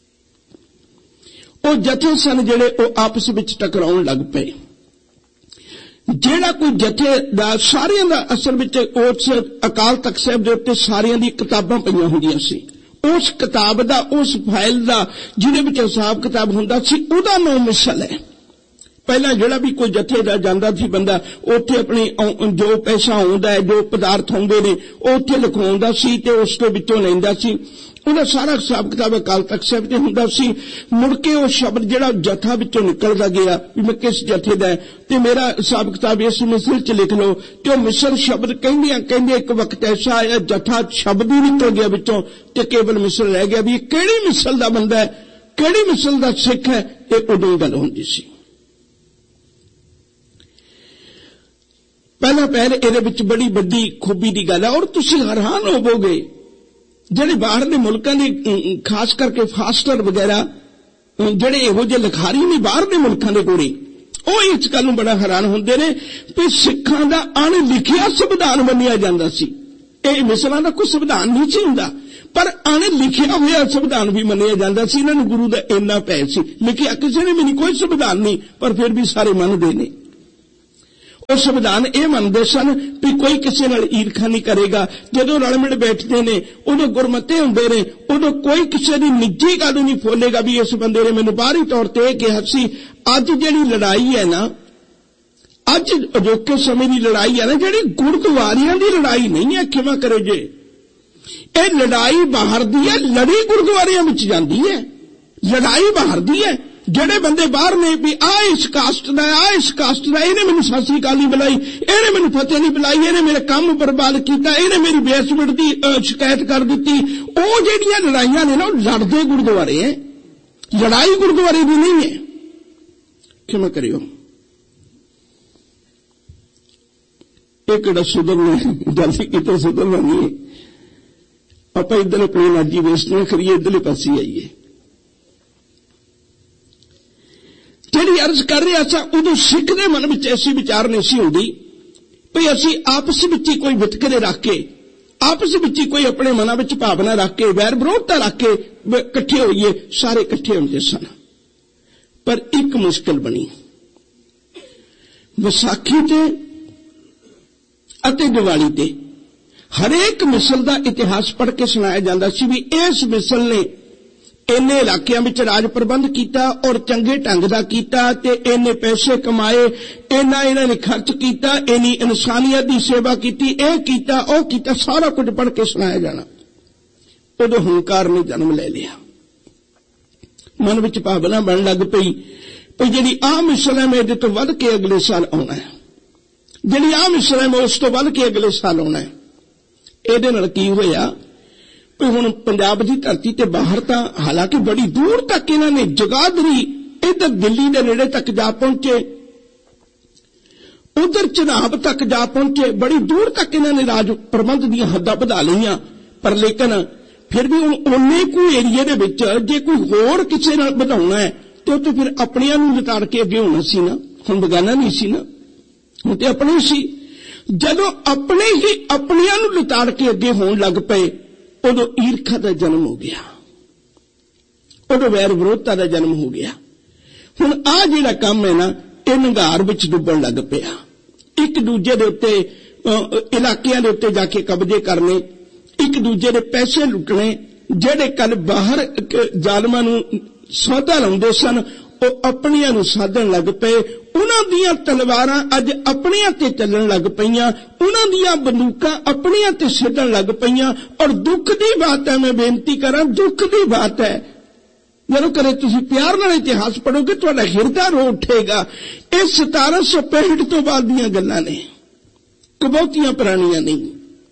ओ जथे सन जिहड़े ओ आपस विच टकराउण लग पए। ਜਿਹੜਾ ਕੋਈ ਜਥੇ ਦਾ ਸਾਰਿਆਂ ਦਾ ਅਸਲ ਵਿੱਚ ਉਸ ਅਕਾਲ ਤਖਤ ਸਾਹਿਬ ਦੇ ਉੱਤੇ ਸਾਰਿਆਂ ਦੀ ਕਿਤਾਬਾਂ ਪਈਆਂ ਹੁੰਦੀਆਂ ਸੀ। ਉਸ ਕਿਤਾਬ ਦਾ, ਉਸ ਫਾਈਲ ਦਾ ਜਿਹਦੇ ਵਿੱਚ ਹਿਸਾਬ ਕਿਤਾਬ ਹੁੰਦਾ ਸੀ, ਉਹਦਾ ਨਾਮ ਮਿਸਲ ਹੈ। ਪਹਿਲਾਂ ਜਿਹੜਾ ਵੀ ਕੋਈ ਜਥੇ ਦਾ ਜਾਂਦਾ ਸੀ ਬੰਦਾ, ਉੱਥੇ ਆਪਣੀ ਜੋ ਪੈਸਾ ਆਉਂਦਾ ਹੈ, ਜੋ ਪਦਾਰਥ ਆਉਂਦੇ ਨੇ, ਉਹ ਉੱਥੇ ਲਿਖਵਾਉਂਦਾ ਸੀ ਤੇ ਉਸ ਤੋਂ ਵਿੱਚੋਂ ਲੈਂਦਾ ਸੀ। ਉਹਦਾ ਸਾਰਾ ਹਿਸਾਬ ਕਿਤਾਬ ਅਕਾਲ ਤਖਤ ਸਾਹਿਬ ਤੇ ਹੁੰਦਾ ਸੀ। ਮੁੜ ਕੇ ਉਹ ਸ਼ਬਦ ਜਿਹੜਾ ਜਥਾ ਵਿੱਚੋਂ ਨਿਕਲਦਾ ਗਿਆ ਵੀ ਮੈਂ ਕਿਸ ਜਥੇ ਦਾ ਤੇ ਮੇਰਾ ਹਿਸਾਬ ਕਿਤਾਬ ਇਸ ਮਿਸਲ ਚ ਲਿਖ ਲਓ, ਤੇ ਉਹ ਮਿਸਲ ਸ਼ਬਦ ਕਹਿੰਦਿਆਂ ਕਹਿੰਦੇ ਇੱਕ ਵਕਤ ਐਸਾ ਆਇਆ ਜਥਾ ਸ਼ਬਦ ਹੀ ਨਿਕਲ ਗਿਆ ਵਿੱਚੋਂ ਤੇ ਕੇਵਲ ਮਿਸਲ ਰਹਿ ਗਿਆ ਵੀ ਇਹ ਕਿਹੜੀ ਮਿਸਲ ਦਾ ਬੰਦਾ ਹੈ, ਕਿਹੜੀ ਮਿਸਲ ਦਾ ਸਿੱਖ ਹੈ। ਇਹ ਉਦੋਂ ਗੱਲ ਹੁੰਦੀ ਸੀ। ਪਹਿਲਾਂ ਪਹਿਲ ਇਹਦੇ ਵਿੱਚ ਬੜੀ ਵੱਡੀ ਖੂਬੀ ਦੀ ਗੱਲ ਹੈ ਔਰ ਤੁਸੀਂ ਹੈਰਾਨ ਹੋਵੋਗੇ ਜਿਹੜੇ ਬਾਹਰਲੇ ਮੁਲਕਾਂ ਦੇ ਖਾਸ ਕਰਕੇ ਫਾਸਟਰ ਵਗੈਰਾ ਜਿਹੜੇ ਇਹੋ ਜਿਹੇ ਲਿਖਾਰੀ ਨੇ ਬਾਹਰਲੇ ਮੁਲਕਾਂ ਦੇ ਕੋਲੇ, ਉਹ ਇਸ ਗੱਲ ਨੂੰ ਬੜਾ ਹੈਰਾਨ ਹੁੰਦੇ ਨੇ ਵੀ ਸਿੱਖਾਂ ਦਾ ਅਣਲਿਖਿਆ ਸੰਵਿਧਾਨ ਮੰਨਿਆ ਜਾਂਦਾ ਸੀ। ਇਹ ਮਿਸਲਾਂ ਦਾ ਕੋਈ ਸੰਵਿਧਾਨ ਨਹੀਂ ਸੀ ਹੁੰਦਾ, ਪਰ ਅਣਲਿਖਿਆ ਹੋਇਆ ਸੰਵਿਧਾਨ ਵੀ ਮੰਨਿਆ ਜਾਂਦਾ ਸੀ। ਇਹਨਾਂ ਨੂੰ ਗੁਰੂ ਦਾ ਇੰਨਾ ਭੈ ਸੀ। ਲਿਖਿਆ ਕਿਸੇ ਨੇ ਵੀ ਨਹੀਂ, ਕੋਈ ਸੰਵਿਧਾਨ ਨਹੀਂ, ਪਰ ਫਿਰ ਵੀ ਸਾਰੇ ਮੰਨਦੇ ਨੇ। ਉਹ ਸੰਵਿਧਾਨ ਇਹ ਮੰਨਦੇ ਸਨ ਵੀ ਕੋਈ ਕਿਸੇ ਨਾਲ ਈਰਖਾ ਨਹੀਂ ਕਰੇਗਾ। ਜਦੋਂ ਰਲ ਮਿਲ ਬੈਠਦੇ ਨੇ, ਉਦੋਂ ਗੁਰਮਤੇ ਹੁੰਦੇ ਨੇ, ਉਦੋਂ ਕੋਈ ਕਿਸੇ ਦੀ ਨਿੱਜੀ ਗੱਲ ਨਹੀਂ ਫੋਲੇਗਾ ਵੀ ਇਸ ਬੰਦੇ ਨੇ ਮੈਨੂੰ ਬਾਹਰੀ ਤੌਰ ਤੇ ਇਹ ਕਿਹਾ ਸੀ। ਅੱਜ ਜਿਹੜੀ ਲੜਾਈ ਹੈ ਨਾ, ਅੱਜ ਅਜੋਕੇ ਸਮੇਂ ਦੀ ਲੜਾਈ ਹੈ ਨਾ, ਜਿਹੜੀ ਗੁਰਦੁਆਰਿਆਂ ਦੀ ਲੜਾਈ ਨਹੀਂ ਹੈ, ਖਿਮਾ ਕਰੋ ਜੇ, ਇਹ ਲੜਾਈ ਬਾਹਰ ਦੀ ਹੈ, ਲੜੀ ਗੁਰਦੁਆਰਿਆਂ ਵਿੱਚ ਜਾਂਦੀ ਹੈ। ਲੜਾਈ ਬਾਹਰ ਦੀ ਹੈ। ਜਿਹੜੇ ਬੰਦੇ ਬਾਹਰ ਨੇ ਵੀ ਆ ਇਸ ਕਾਸਟ ਦਾ, ਆ ਇਸ ਕਾਸਟ ਦਾ, ਇਹਨੇ ਮੈਨੂੰ ਸਤਿ ਸ੍ਰੀ ਅਕਾਲ ਨਹੀਂ ਬੁਲਾਈ, ਇਹਨੇ ਮੈਨੂੰ ਫਤਿਹ ਨਹੀਂ ਬੁਲਾਈ, ਇਹਨੇ ਮੇਰੇ ਕੰਮ ਬਰਬਾਦ ਕੀਤਾ, ਇਹਨੇ ਮੇਰੀ ਬੇਇੱਜ਼ਤੀ ਦੀ ਸ਼ਿਕਾਇਤ ਕਰ ਦਿੱਤੀ, ਉਹ ਜਿਹੜੀਆਂ ਲੜਾਈਆਂ ਨੇ ਨਾ, ਉਹ ਲੜਦੇ ਗੁਰਦੁਆਰੇ ਹੈ। ਲੜਾਈ ਗੁਰਦੁਆਰੇ ਦੀ ਨਹੀਂ ਹੈ। ਕਿਵੇਂ ਕਰਿਓ ਇਹ ਕਿਹੜਾ ਸੁਧਰਨਾ, ਜਲਦੀ ਕਿਤੇ ਸੁਧਰਨਾ ਨਹੀਂ। ਆਪਾਂ ਇੱਧਰ ਆਪਣੀ ਨਾਜੀ ਵੇਸਟ ਨਾ ਕਰੀਏ, ਇੱਧਰਲੇ ਪਾਸੇ ਆਈਏ। ਜਿਹੜੀ ਅਰਜ਼ ਕਰ ਰਿਹਾ ਸਾਂ, ਉਦੋਂ ਸਿੱਖ ਦੇ ਮਨ ਵਿੱਚ ਐਸੀ ਵਿਚਾਰ ਨਹੀਂ ਸੀ ਹੁੰਦੀ ਵੀ ਅਸੀਂ ਆਪਸ ਵਿੱਚ ਹੀ ਕੋਈ ਵਿਤਕਰੇ ਰੱਖ ਕੇ, ਆਪਸ ਵਿੱਚ ਹੀ ਕੋਈ ਆਪਣੇ ਮਨਾਂ ਵਿੱਚ ਭਾਵਨਾ ਰੱਖ ਕੇ, ਵੈਰ ਵਿਰੋਧਤਾ ਰੱਖ ਕੇ ਇਕੱਠੇ ਹੋਈਏ। ਸਾਰੇ ਇਕੱਠੇ ਹੁੰਦੇ ਸਨ, ਪਰ ਇੱਕ ਮੁਸ਼ਕਿਲ ਬਣੀ। ਵਿਸਾਖੀ ਤੇ ਅਤੇ ਦੀਵਾਲੀ ਤੇ ਹਰੇਕ ਮਿਸਲ ਦਾ ਇਤਿਹਾਸ ਪੜ੍ਹ ਕੇ ਸੁਣਾਇਆ ਜਾਂਦਾ ਸੀ ਵੀ ਇਸ ਮਿਸਲ ਨੇ ਇੰਨੇ ਇਲਾਕਿਆਂ ਵਿੱਚ ਰਾਜ ਪ੍ਰਬੰਧ ਕੀਤਾ ਔਰ ਚੰਗੇ ਢੰਗ ਦਾ ਕੀਤਾ ਤੇ ਇੰਨੇ ਪੈਸੇ ਕਮਾਏ, ਇੰਨਾ ਇਹਨਾਂ ਨੇ ਖਰਚ ਕੀਤਾ, ਇੰਨੀ ਇਨਸਾਨੀਅਤ ਦੀ ਸੇਵਾ ਕੀਤੀ, ਇਹ ਕੀਤਾ, ਉਹ ਕੀਤਾ, ਸਾਰਾ ਕੁਝ ਪੜ੍ਹ ਕੇ ਸੁਣਾਇਆ ਜਾਣਾ। ਉਦੋਂ ਹੰਕਾਰ ਨੇ ਜਨਮ ਲੈ ਲਿਆ। ਮਨ ਵਿੱਚ ਭਾਵਨਾ ਬਣਨ ਲੱਗ ਪਈ ਵੀ ਜਿਹੜੀ ਆਹ ਮਿਸਲ ਹੈ, ਮੈਂ ਇਹਦੇ ਤੋਂ ਵੱਧ ਕੇ ਅਗਲੇ ਸਾਲ ਆਉਣਾ ਹੈ, ਜਿਹੜੀ ਆਹ ਮਿਸਲ ਹੈ, ਮੈਂ ਉਸ ਤੋਂ ਵੱਧ ਕੇ ਅਗਲੇ ਸਾਲ ਆਉਣਾ ਹੈ। ਇਹਦੇ ਨਾਲ ਕੀ ਹੋਇਆ ਵੀ ਹੁਣ ਪੰਜਾਬ ਦੀ ਧਰਤੀ ਤੇ ਬਾਹਰ ਤਾਂ ਹਾਲਾਂਕਿ ਬੜੀ ਦੂਰ ਤੱਕ ਇਹਨਾਂ ਨੇ ਜਗਾਦਰੀ, ਇੱਧਰ ਦਿੱਲੀ ਦੇ ਨੇੜੇ ਤੱਕ ਜਾ ਪਹੁੰਚੇ, ਉਧਰ ਚਨਾਬ ਤੱਕ ਜਾ ਪਹੁੰਚੇ, ਬੜੀ ਦੂਰ ਤੱਕ ਇਹਨਾਂ ਨੇ ਰਾਜ ਪ੍ਰਬੰਧ ਦੀਆਂ ਹੱਦਾਂ ਵਧਾ ਲਈਆਂ। ਪਰ ਲੇਕਿਨ ਫਿਰ ਵੀ ਹੁਣ ਉਨੇ ਕੁ ਏਰੀਏ ਦੇ ਵਿੱਚ ਜੇ ਕੋਈ ਹੋਰ ਕਿਸੇ ਨਾਲ ਵਧਾਉਣਾ ਹੈ ਤੇ ਉਹ ਤਾਂ ਫਿਰ ਆਪਣਿਆਂ ਨੂੰ ਲਿਤਾੜ ਕੇ ਅੱਗੇ ਹੋਣਾ ਸੀ ਨਾ। ਹੁਣ ਬਗਾਨਾ ਨਹੀਂ ਸੀ ਨਾ, ਹੁਣ ਤੇ ਆਪਣੇ ਸੀ। ਜਦੋਂ ਆਪਣੇ ਹੀ ਆਪਣਿਆਂ ਨੂੰ ਲਿਤਾੜ ਕੇ ਅੱਗੇ ਹੋਣ ਲੱਗ ਪਏ, ਉਦੋਂ ਈਰਖਾ ਦਾ ਜਨਮ ਹੋ ਗਿਆ, ਉਦੋਂ ਵੈਰ ਵਿਰੋਧਤਾ ਦਾ ਜਨਮ ਹੋ ਗਿਆ। ਹੁਣ ਆਹ ਜਿਹੜਾ ਕੰਮ ਹੈ ਨਾ, ਇਹ ਨਿਘਾਰ ਵਿੱਚ ਡੁੱਬਣ ਲੱਗ ਪਿਆ। ਇੱਕ ਦੂਜੇ ਦੇ ਉੱਤੇ ਇਲਾਕਿਆਂ ਦੇ ਉੱਤੇ ਜਾ ਕੇ ਕਬਜ਼ੇ ਕਰਨੇ, ਇੱਕ ਦੂਜੇ ਦੇ ਪੈਸੇ ਲੁੱਟਣੇ। ਜਿਹੜੇ ਕੱਲ ਬਾਹਰ ਜ਼ਾਲਮਾਂ ਨੂੰ ਸੌਦਾ ਲਾਉਂਦੇ ਸਨ, ਉਹ ਆਪਣੀਆਂ ਨੂੰ ਸਾਧਣ ਲੱਗ ਪਏ। ਉਹਨਾਂ ਦੀਆਂ ਤਲਵਾਰਾਂ ਅੱਜ ਆਪਣੀਆਂ ਤੇ ਚੱਲਣ ਲੱਗ ਪਈਆਂ, ਉਹਨਾਂ ਦੀਆਂ ਬੰਦੂਕਾਂ ਆਪਣੀਆਂ ਤੇ ਸਿੱਧਣ ਲੱਗ ਪਈਆਂ। ਔਰ ਦੁੱਖ ਦੀ ਬਾਤ ਹੈ, ਮੈਂ ਬੇਨਤੀ ਕਰਾਂ, ਦੁੱਖ ਦੀ ਬਾਤ ਹੈ, ਜਦੋਂ ਕਰੇ ਤੁਸੀਂ ਪਿਆਰ ਨਾਲ ਇਤਿਹਾਸ ਪੜ੍ਹੋਗੇ ਤੁਹਾਡਾ ਹਿਰਦਾ ਰੋ ਉੱਠੇਗਾ। ਇਹ ਸਤਾਰਾਂ ਸੌ ਪੈਂਹਠ ਤੋਂ ਬਾਅਦ ਦੀਆਂ ਗੱਲਾਂ ਨੇ, ਬਹੁਤੀਆਂ ਪੁਰਾਣੀਆਂ ਨਹੀਂ।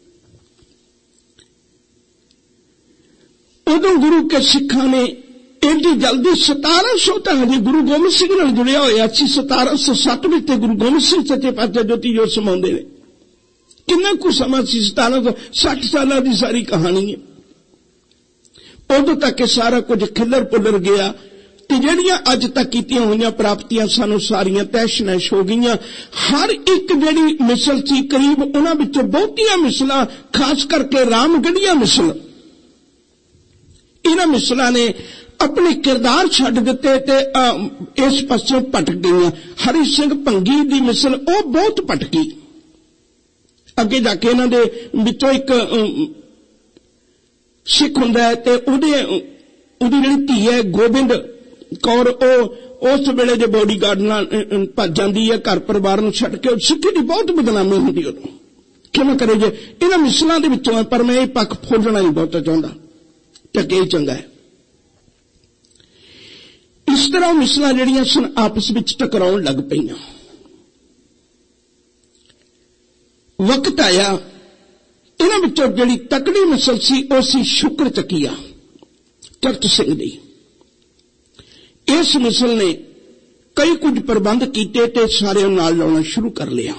ਉਦੋਂ ਗੁਰੂ ਕੇ ਸਿੱਖਾਂ ਨੇ ਇੰਨੀ ਜਲਦੀ ਸਤਾਰਾਂ ਸੌ ਤਾਂ ਹਜੇ ਗੁਰੂ ਗੋਬਿੰਦ ਸਿੰਘ ਨਾਲ ਜੁੜਿਆ ਹੋਇਆ ਸੀ। ਸਤਾਰਾਂ ਸੌ ਸੱਤ ਵਿੱਚ ਤੇ ਗੁਰੂ ਗੋਬਿੰਦ ਸਿੰਘ ਸੱਚੇ ਪਾਤਸ਼ਾਹ ਜੋਤੀ ਜੋਤ ਸਮਾਉਂਦੇ ਨੇ। ਕਿੰਨਾ ਕੁ ਸਮਾਂ ਸੀ? ਸਤਾਰਾਂ ਸੌ ਸੱਠ ਸਾਲਾਂ ਦੀ ਸਾਰੀ ਕਹਾਣੀ ਹੈ। ਉਦੋਂ ਤੱਕ ਸਾਰਾ ਕੁਝ ਖਿੱਲਰ ਪੁੱਲਰ ਗਿਆ ਤੇ ਜਿਹੜੀਆਂ ਅੱਜ ਤੱਕ ਕੀਤੀਆਂ ਹੋਈਆਂ ਪ੍ਰਾਪਤੀਆਂ ਸਾਨੂੰ ਸਾਰੀਆਂ ਤੈਸ਼-ਨੈਸ਼ ਹੋ ਗਈਆਂ। ਹਰ ਇੱਕ ਜਿਹੜੀ ਮਿਸਲ ਸੀ, ਕਰੀਬ ਉਹਨਾਂ ਵਿੱਚੋਂ ਬਹੁਤੀਆਂ ਮਿਸਲਾਂ, ਖਾਸ ਕਰਕੇ ਰਾਮਗੜੀਆਂ ਮਿਸਲ, ਇਹਨਾਂ ਮਿਸਲਾਂ ਨੇ अपने किरदार छड्ड दिते ते इस पासों भटक गईयां। हरि सिंह भंगी दी मिसल वो बहुत भटकी। अगे जाके इन्हां दे विचों एक सिख हुंदा है ते उहदे उहदी जिहड़ी धी है गोबिंद कौर ओ उस वेले दे बॉडीगार्ड नाल भज जांदी है, घर परिवार नूं छड्ड के। सिक्खी दी बहुत बदनामी हुंदी उदों। किवें करे जे इन्हां मिसलां दे विचों है, पर मैं ये पक्ष फुलना नहीं बहुत चाहुंदा, टके ही चंगा है। इस तरह मिसलां जिहड़ियां सन आपस विच टकराउण लग पईयां। वक्त आया इन्हां विचों जिहड़ी तकड़ी मिसल सी ओ सी शुक्र चकीया चरत सिंह दी। इस मिसल ने कई कुछ प्रबंध कीते ते सारे नाल लाउणा शुरू कर लिया।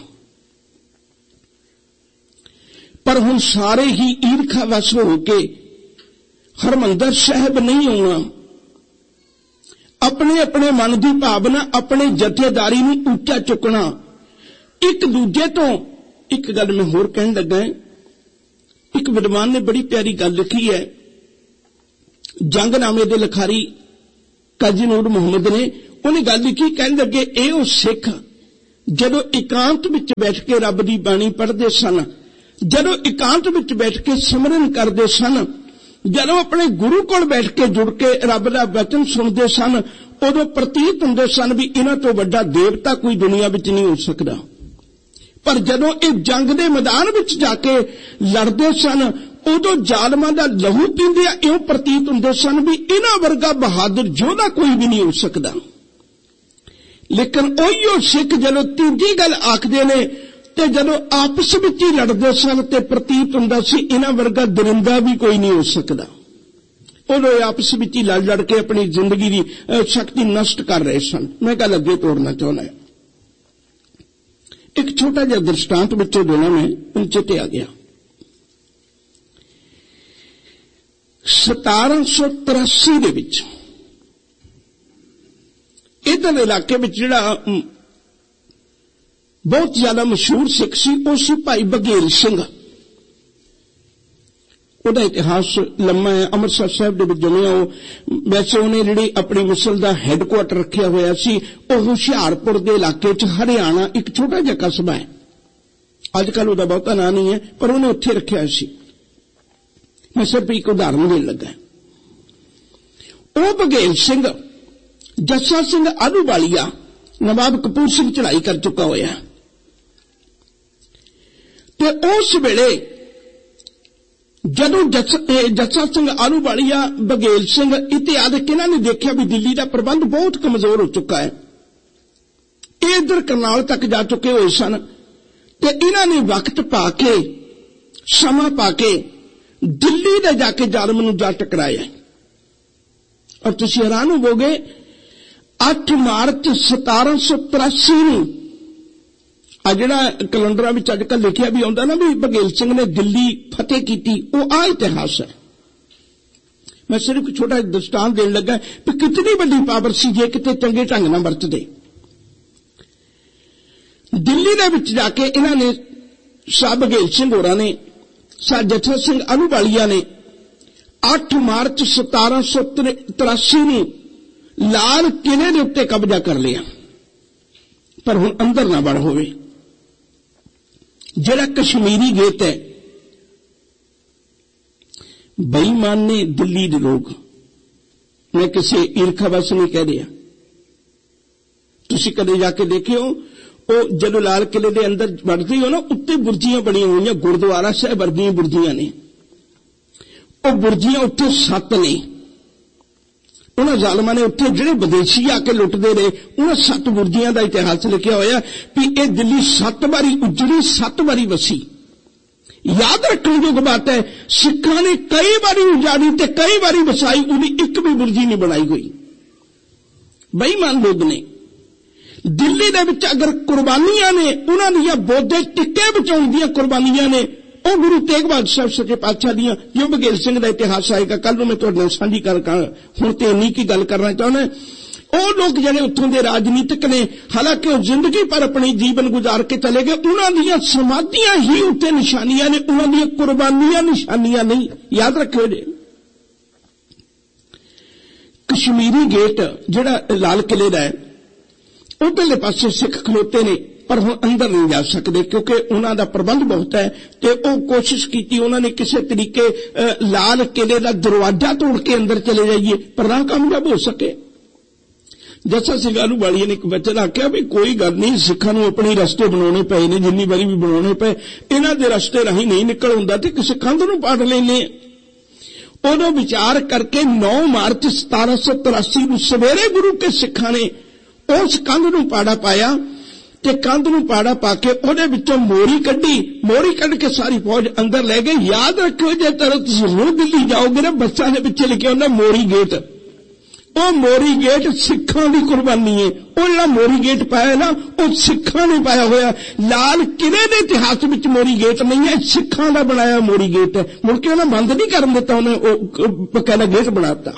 पर हुण सारे ही ईरखा वस हो के हरमंदर साहिब नहीं आउणा, अपने अपने मन की भावना, अपने जथेदारी नूं ऊंचा चुकना। एक दूजे तो एक गल मैं होर कहण लगा, एक विद्वान ने बड़ी प्यारी गल लिखी है। जंगनामे दे लिखारी काजी नूर मुहम्मद ने उन्हें गल लिखी, कहण लगे ए ओ सिख जदों एकांत विच बैठ के रब दी बाणी पढ़दे सन, जदों एकांत विच बैठ के सिमरन करदे सन, जदों अपने गुरु कोल बैठ के जुड़ के रब दा वचन सुनदे सन, उदों प्रतीत हुंदे सन भी इन्हां तो वड्डा देवता कोई दुनिया विच नहीं हो सकदा। पर जदों ये जंग दे मैदान विच जाके लड़दे सन, उदों जालमां दा लहू पींदे इउं प्रतीत हुंदे सन भी इन्हां वर्गा बहादुर योद्धा कोई भी नहीं हो सकदा। लेकिन उहिओ सिख जदों तीजी गल आखदे ने ते जदों आपस विच ही लड़दे सन ते प्रतीत हुंदा सी इन्हां वर्गा दरिंदा भी कोई नहीं हो सकदा। उदों आपस विच ही लड़ लड़ के अपनी जिंदगी की शक्ति नष्ट कर रहे सन। मैं गल अगे तोड़ना चाहुंदा, एक छोटा जिहा दृष्टांत विचों दोनों में चेते आ गया। सतारह सौ तिरासी दे विच इधर इलाके में जिहड़ा बहुत ज्यादा मशहूर सिख सी वो सी भाई बघेल सिंह। उहदा इतिहास लम्मा है। अमृतसर साहब दे विच जम्मिया। वैसे उन्हें जिहड़ी अपनी मिसल दा हैडकुआटर रखिया होया सी वो हुशियारपुर दे इलाके च हरियाणा एक छोटा जिहा कस्बा है। अजकल उहदा बहुता नाम नहीं है, पर उन्हें उत्थे रखिया सी। मैं सिर्फ एक उदाहरण देन लगा। वो बघेल सिंह जस्सा सिंह आलूवालिया नवाब कपूर सिंह चढ़ाई कर चुका होया ते उस वेले जदों जस्सा सिंह आलूवालिया बघेल सिंह इत्यादि इन्हां ने देखा भी दिल्ली का प्रबंध बहुत कमजोर हो चुका है, ये इधर करनाल तक जा चुके हुए सन ते इन्हां ने वक्त पाके समा पाके दिल्ली दे जाके जालम नूं जा टकराया। और तुसीं हैरान होवोगे अठ मार्च सतारह सौ तिरासी नूं आ जिहड़ा कैलेंडरां विच अजकल लिखिया भी आउंदा ना भी बघेल सिंह ने दिल्ली फतेह कीती, वो आ इतिहास है। मैं सिर्फ एक छोटा दृष्टांत देण लगा कि कितनी बड़ी पावर सी जे किते चंगे ढंग नाल वरतदे। दिल्ली दे विच जाके इन्हां ने शाह बघेल सिंह होरां ने शाह जस्सा सिंह आलूवालिया ने अठ मार्च सतारह सौ तिरासी नूं लाल किले दे उत्ते कब्जा कर लिया, पर हुण अंदर ना वड़ होवे। जिहड़ा कश्मीरी गेट है, बेईमान ने दिल्ली दे लोग, मैं किसी ईरखा बस नहीं कह रहा, तुसीं कदे जाके देखियो वो जदों लाल किले दे अंदर वड़दे हो ना उत्ते बुर्जियां बणियां होईयां, गुरुद्वारा साहिब वर्गियां बुर्जियां ने। वो बुर्जियां उत्ते सत्त ने। उन्हां जालमां ने उत्थे जिहड़े विदेशी आके लुटदे रहे उन्हां सत्त बुर्जियां दा इतिहास लिखिया होया भी ये दिल्ली सत्त बारी उजड़ी सत्त बारी वसी। याद रखने योग बात है, सिखां ने कई बारी उजाड़ी ते कई बारी वसाई, उहदी एक भी बुर्जी नहीं बनाई गई। बेईमान लोग ने। दिल्ली दे विच अगर कुर्बानियां ने उन्हां दीयां बोधे टिक्के बचाउण दीयां कुर्बानियां ने ਉਹ गुरु तेग बहादुर साहब सच्चे पातशाह दियां जो बघेल सिंह का इतिहास आएगा कल नूं मैं तुहाडे नाल साझी कर हुण ते इन्नी की गल करना चाहुंदा। ਉਹ लोग जिहड़े उत्थों के राजनीतिक ने हालांकि वो जिंदगी पर अपनी जीवन गुजार के चले गए, उन्हां दीयां समाधियां ही उत्ते निशानियां ने, उन्हां दीयां कुर्बानियां निशानियां नहीं। याद रखियो जी। कश्मीरी गेट जिहड़ा लाल किले दा है उधरले पासे सिख खलोते ने, पर हुण अंदर नहीं जा सकते क्योंकि उन्हां दा प्रबंध बहुत है। ते ओह कोशिश कीती उन्होंने किसी तरीके लाल किले दा दरवाजा तोड़ के अंदर चले जाइए, पर ना कामयाब हो सके। जस्सा सिंह आहलूवालिया ने एक वचन आख्या भी कोई गल नहीं, सिखां नूं अपने रस्ते बनाने पे ने, जिन्नी बारी भी बनाने पे इन्हां दे रस्ते राही नहीं निकल हुंदा ते किसी कंध नूं पाड़ लैने। उदों विचार करके नौ मार्च सतारा सौ तिरासी नूं सवेरे गुरु के सिखां ने उस कंध नूं पाड़ा पाया ते कंध नूं पाड़ा पा के उहदे विचों मोरी कड्ढी, मोरी कढ के सारी फौज अंदर ले गए। याद रखो जे तुसीं रोज दिल्ली जाओगे ना बसां दे पिछे लिखिआ हुंदा मोरी गेट, ਉਹ मोरी गेट सिखां दी कुर्बानी है। ਉਹ ਜਿਹੜਾ मोरी गेट पाया ना ਉਹ सिखां ने पाया होया। लाल किले दे इतिहास विच मोरी गेट नहीं है, सिखां दा बनाया मोरी गेट है। मुड़ के उन्हें बंद नहीं करन दित्ता, उन्हें बकायदा गेट बनाता।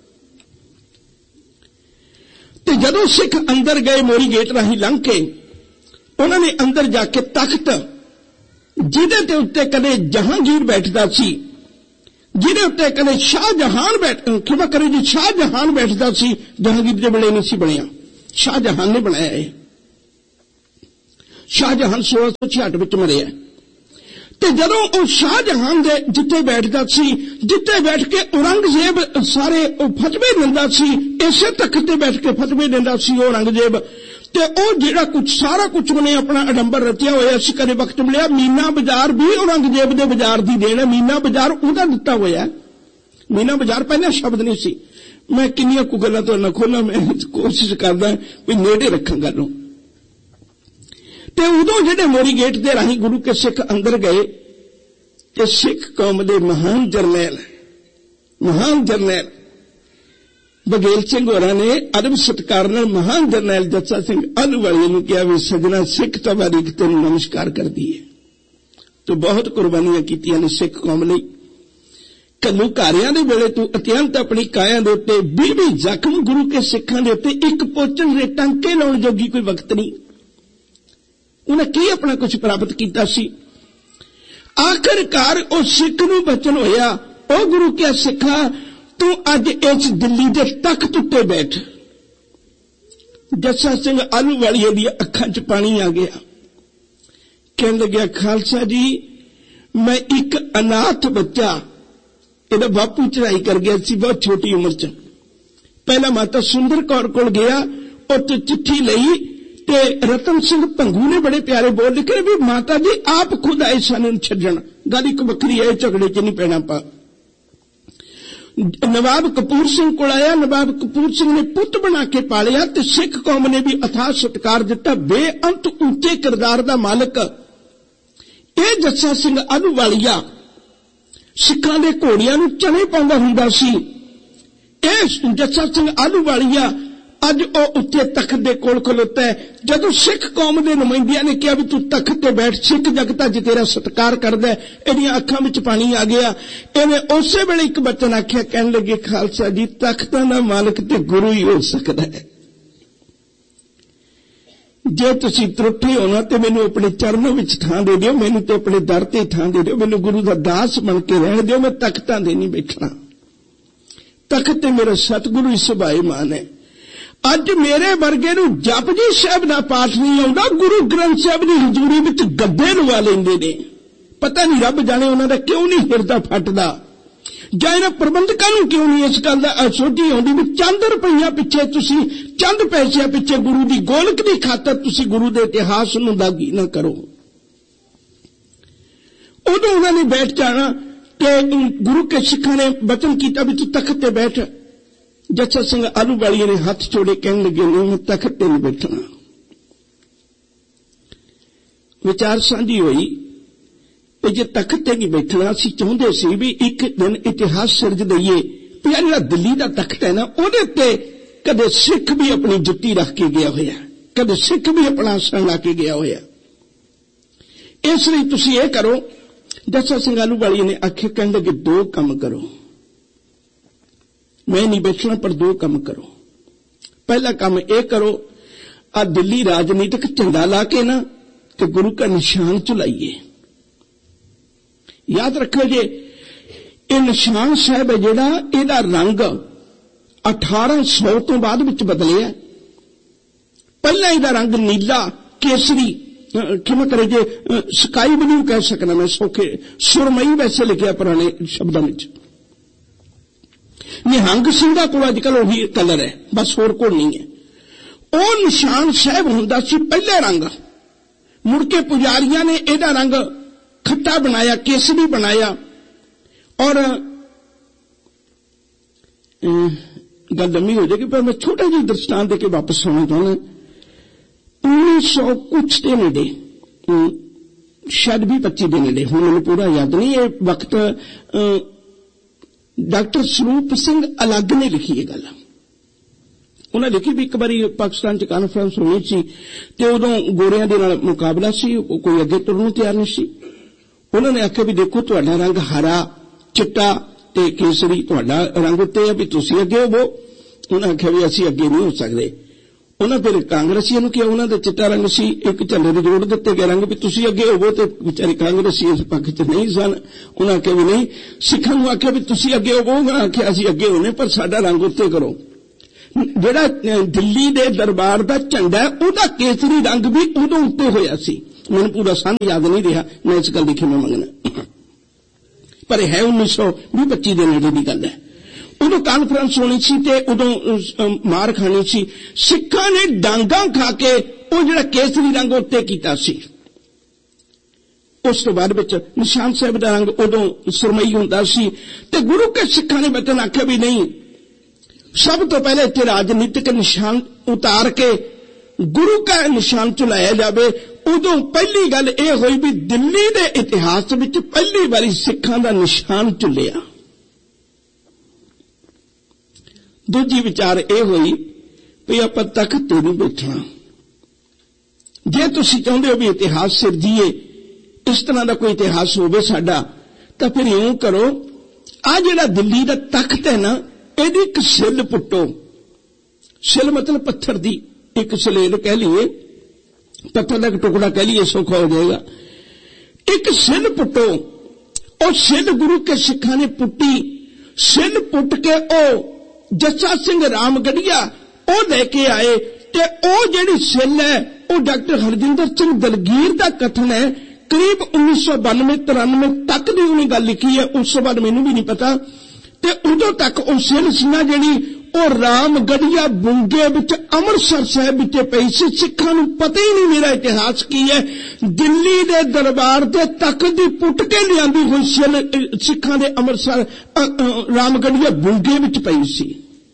ते जदों सिख अंदर गए मोरी गेट राही लंघ के, उन्होंने अंदर जाके तख्त जिहदे ते उत्ते कदे जहांगीर बैठदा सी, जिहदे उत्ते कदे शाहजहान बैठ खिमा करे जी शाहजहान बैठदा सी, जहांगीर दे वेले नहीं सी बनिया, शाहजहान ने बनाया है। शाहजहान सोलह सौ छियाठ विच मरिया। ते जदों ओ शाहजहान दे जिथे बैठदा सी, जिथे बैठ के औरंगजेब सारे फतवे दिंदा सी, इसे तख्त ते बैठ के फतवे दिंदा सी औरंगजेब। ते ओ जिहड़ा कुछ सारा कुछ उन्हें अपना अडंबर रचिया होया सी। कदे वक्त मिलिया मीना बाजार भी औरंगजेब दे बाजार दी देन है, मीना बाजार उहदा दिता होया। मीना बाजार पहला शब्द नहीं सी। मैं किन्नियां कु गल्लां तुहाडे नाल खोलां, मैं कोशिश करदा भी नेड़े रखां गल्लों। ते उदों जिहड़े मोरी गेट दे राही गुरु के सिख अंदर गए ते सिख कौम दे महान जरनैल महान जरनैल बघेल सिंह होरां ने अदब सत्कार नाल महान जरनैल जस्सा सिंह आहलूवालिया नूं कहा भी सजना सिख तबारीक तैनूं नमस्कार करदी है। तो बहुत कुर्बानियां कीतियां ने सिख कौम लई। घल्लूघारियां दे वेले तूं अत्यंत अपनी काया दे उत्ते बीह बीह जख्म गुरु के सिखां दे उत्ते एक पोचन दे टांके लाउण जोगी कोई वक्त नहीं। उन्हें की अपना कुछ प्राप्त कीता सी। आखिरकार ओ सिख नूं बचन होया, ओ गुरु के सिखा तू अज इस दिल्ली दे तख्त उत्ते बैठ। जस्सा सिंह आहलूवालिया दी अखां च पानी आ गया। कहन लग्या खालसा जी मैं एक अनाथ बच्चा, इहदा बापू चढ़ाई कर गया सी बहुत छोटी उम्र च। पहला माता सुंदर कौर कोल गया, उत्ते चिट्ठी लई ते रतन सिंह भंगू ने बड़े प्यारे बोल लिखे भी माता जी आप खुद आए सानू छड्डण। गल इक वखरी है, झगड़े च नहीं पैना पा। नवाब कपूर सिंह को आया, नवाब कपूर सिंह ने पुत बना के पालिया ते सिख कौम ने भी अथाह सत्कार दिता। बेअंत ऊंचे किरदार दा मालिक ये जस्सा सिंह आहलूवालिया सिखां दे घोड़ियां नूं चने पाउंदा हुंदा सी। ये जस्सा सिंह आहलूवालिया अज ओ उत्ते तख्त दे कोल खलोता है। जदों सिख कौम दे नुमाइंदियां ने कहा भी तू तख्त ते बैठ, सिख जगत अज तेरा सत्कार करदा है, इहदियां अखां विच पानी आ गया। इहने उसे वेले एक बचन आख्या, कहन लगे खालसा जी तख्तां दा मालिक ते गुरु ही हो सकदा है। जे तुसीं त्रुट्ठे होना ते मैनूं अपने चरणों विच थां दे दिओ, मैनूं ते अपने दर ते थां दे दिओ, मैनूं गुरु दा दास बन के रहण दिओ, मैं तख्तां दे नहीं बैठना। तख्त ते मेरा सतगुरु ही सुभाईमान है। अज मेरे वर्गे नूं जपजी साहिब दा पाठ नहीं आउंदा, गुरु ग्रंथ साहिब दी हजूरी विच गद्दे लवा लैंदे ने। पता नहीं रब जाने उन्हां दा क्यों नहीं हिरदा फटदा, जां इन्हां प्रबंधकां नूं क्यों नहीं इस गल दा सोझी आउंदी भी चंद रुपईया पिछे तुसीं चंद पैसिਆਂ पिछे गुरु दी गोलक दी खातर तुसीं गुरु दे इतिहास नूं दागी ना करो। उदों उन्हां ने बैठ जाना ते गुरु के सिखां ने वचन कीता भी तू तख्त ते बैठ। जस्सा सिंह आहलूवालिया ने हाथ जोड़े कहन लगे नहीं मैं तख्त ते नहीं बैठना। विचार साझी हुई जे तख्त ते नहीं बैठना, असीं चाहुंदे सी भी एक दिन इतिहास सिरज दईए भी जिहड़ा दिल्ली दा तख्त है ना उहदे ते कदे सिख भी अपनी जुत्ती रख के गया होया, कदे सिख भी अपना आसन ला के गया होया। इसलिए तुसीं इह करो। जस्सा सिंह आहलूवालिया ने आखे, कहन लगे दो काम करो, मैं नहीं बैठना पर दो काम करो। पहला काम यह करो, आ दिल्ली राजनीतिक झंडा ला के ना ते गुरु का निशान चलाइए। याद रखो जे ये निशान साहब है जिहड़ा इहदा रंग अठारह सौ तो बाद विच बदलिया। पहला इहदा रंग नीला केसरी, क्षमा करे जे स्काई ब्लू कह सकना मैं, सौखे सुरमई वैसे लिखिया पुराने शब्दों में। निहंग सिंह को अजकल उही कलर है, बस होर कोई नहीं है। ਉਹ निशान साहब हुंदा सी पहला रंग, मुड़ के पुजारियां ने इहदा रंग खट्टा बनाया, केसरी बनाया। और गल लम्मी हो जाएगी पर मैं छोटा जी दृष्टांत देके वापस आना चाहना। उन्नीस सौ कुछ के नेड़े, शायद भी पच्ची के नेड़े, हुण मैनूं पूरा याद नहीं, ये वक्त डॉक्टर स्वरूप सिंह अलग ने लिखी है गल। उन्हें लिखी भी एक बारी पाकिस्तान च कानफ्रेंस होनी सी ते उदों गोरियां दे नाल मुकाबला सी, कोई अगे तुरन नूं तैयार नहीं सी। उन्होंने आख्या भी देखो तुहाडा रंग हरा चिट्टा ते केसरी तुहाडा रंग उत्ते है भी तुसीं अगे होवो। उन्हें आख्या भी असीं अगे नहीं हो सकदे। उन्हें फिर कांग्रेसियों नूं किहा, उन्हां दा चिट्टा रंग सी, एक झंडे दे जोड़ दित्ते गए रंग भी तुसीं अगे होवो, ते बेचारे कांग्रेसी इस पक्ष च नहीं सन। उन्हें आख्या भी नहीं, सिखां नूं आख्या भी तुसीं अगे होवो, उन्हें आख्या असीं अगे होने पर साडा रंग उत्ते करो। जिहड़ा दिल्ली दे दरबार दा झंडा है उहदा केसरी रंग भी उदों उत्ते होया सी। मैनूं पूरा सन याद नहीं रहा, मैं इस गल दी खिमा मंगना, पर है उन्नीस सौ भी पच्ची के नेड़े की गल है। उदों कानफ्रेंस होनी सी ते उदों मार खानी सी। सिखां ने डांगा खा के वो जिहड़ा केसरी रंग उत्ते कीता सी। उस तो बाद विच निशान साहब दा रंग उदों सुरमई हुंदा सी ते गुरु के सिखां ने बचन आख्या भी नहीं, सब तो पहले इत्थे राजनीतिक निशान उतार के गुरु का निशान चलाया जाए। उदों पहली गल यह हुई भी दिल्ली के इतिहास विच पहली बारी सिखां दा निशान चुलिया। दूजी विचार यह हुई भी आपां तख्त ते नहीं बैठना। जे तुसीं चाहुंदे हो भी इतिहास सिरजीए, इस तरह का कोई इतिहास होवे साडा, तां फिर इउं करो, आ जिहड़ा दिल्ली दा तख्त है ना, ਇਹਦੀ एक सिल पुट्टो। सिल मतलब पत्थर दी एक सलेल कह लीए, पत्थर का एक टुकड़ा कह लीए, सौखा हो जाएगा। एक सिल पुट्टो। और सिल गुरु के सिखा ने पुट्टी। सिल पुट के ओ जस्सा सिंह रामगढ़िया ओ लेके आए ते ओ जेड़ी सिल है ओ डॉक्टर हरजिंदर सिंह दलगीर का कथन है। करीब उन्नीस सौ बानवे तिरानवे तक की उन्हें गल लिखी है, उस बाद मैनू भी नहीं पता। ते उदों तक ओ सिल सिना जेड़ी ओ रामगढ़िया बुंगे विच अमृतसर साहिब विच पई सी। सिखां नूं पता ही नहीं मेरा इतिहास की है। दिल्ली दे दरबार ते तक दी पुट के लियांदी हुई सिल सिखां दे अमृतसर रामगढ़िया बुंगे विच पई सी,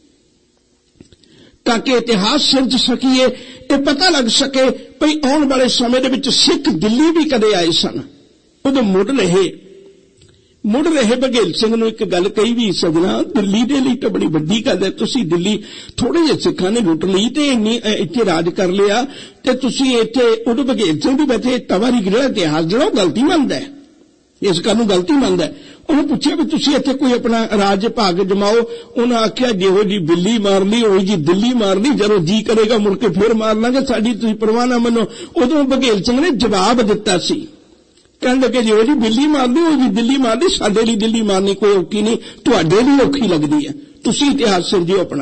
ताकि इतिहास सिरज सकीए, ये पता लग सके भई आउण वाले समय दे विच सिख दिल्ली भी कदे आए सन। उदों मुड़ रहे मुड़ रहे बघेल सिंह नूं एक गल कही भी, सजना दिल्ली दे लई तां बड़ी वड्डी गल है, तुसीं दिल्ली थोड़े जे सिखां ने लुट लई ते इन्नी इत्थे राज कर लिया ते तुसीं इत्थे उदों बघेल सिंह भी बैठे तवारी जिहड़ा इतिहास जिहड़ा गलती मनदा है, इस गल नूं गलती मनदा है। उन्हें पूछा भी तुसीं इत्थे कोई अपना राज भाग जमाओ। उन्हें आख्या जिहो जी बिल्ली मार ली उही जी दिल्ली मार ली, जदों जी करेगा मुड़ के फिर मार लांगे, साडी तुसीं परवाह ना मनो। उदों बघेल सिंह ने जवाब दिता सी, कहने लगे जिहो जी बिल्ली मारनी उही जी दिल्ली मारनी, साडे लई दिल्ली मारनी कोई औखी नहीं, तुहाडे लई औखी लगदी है, तुसीं इतिहास सिरजिओ अपना।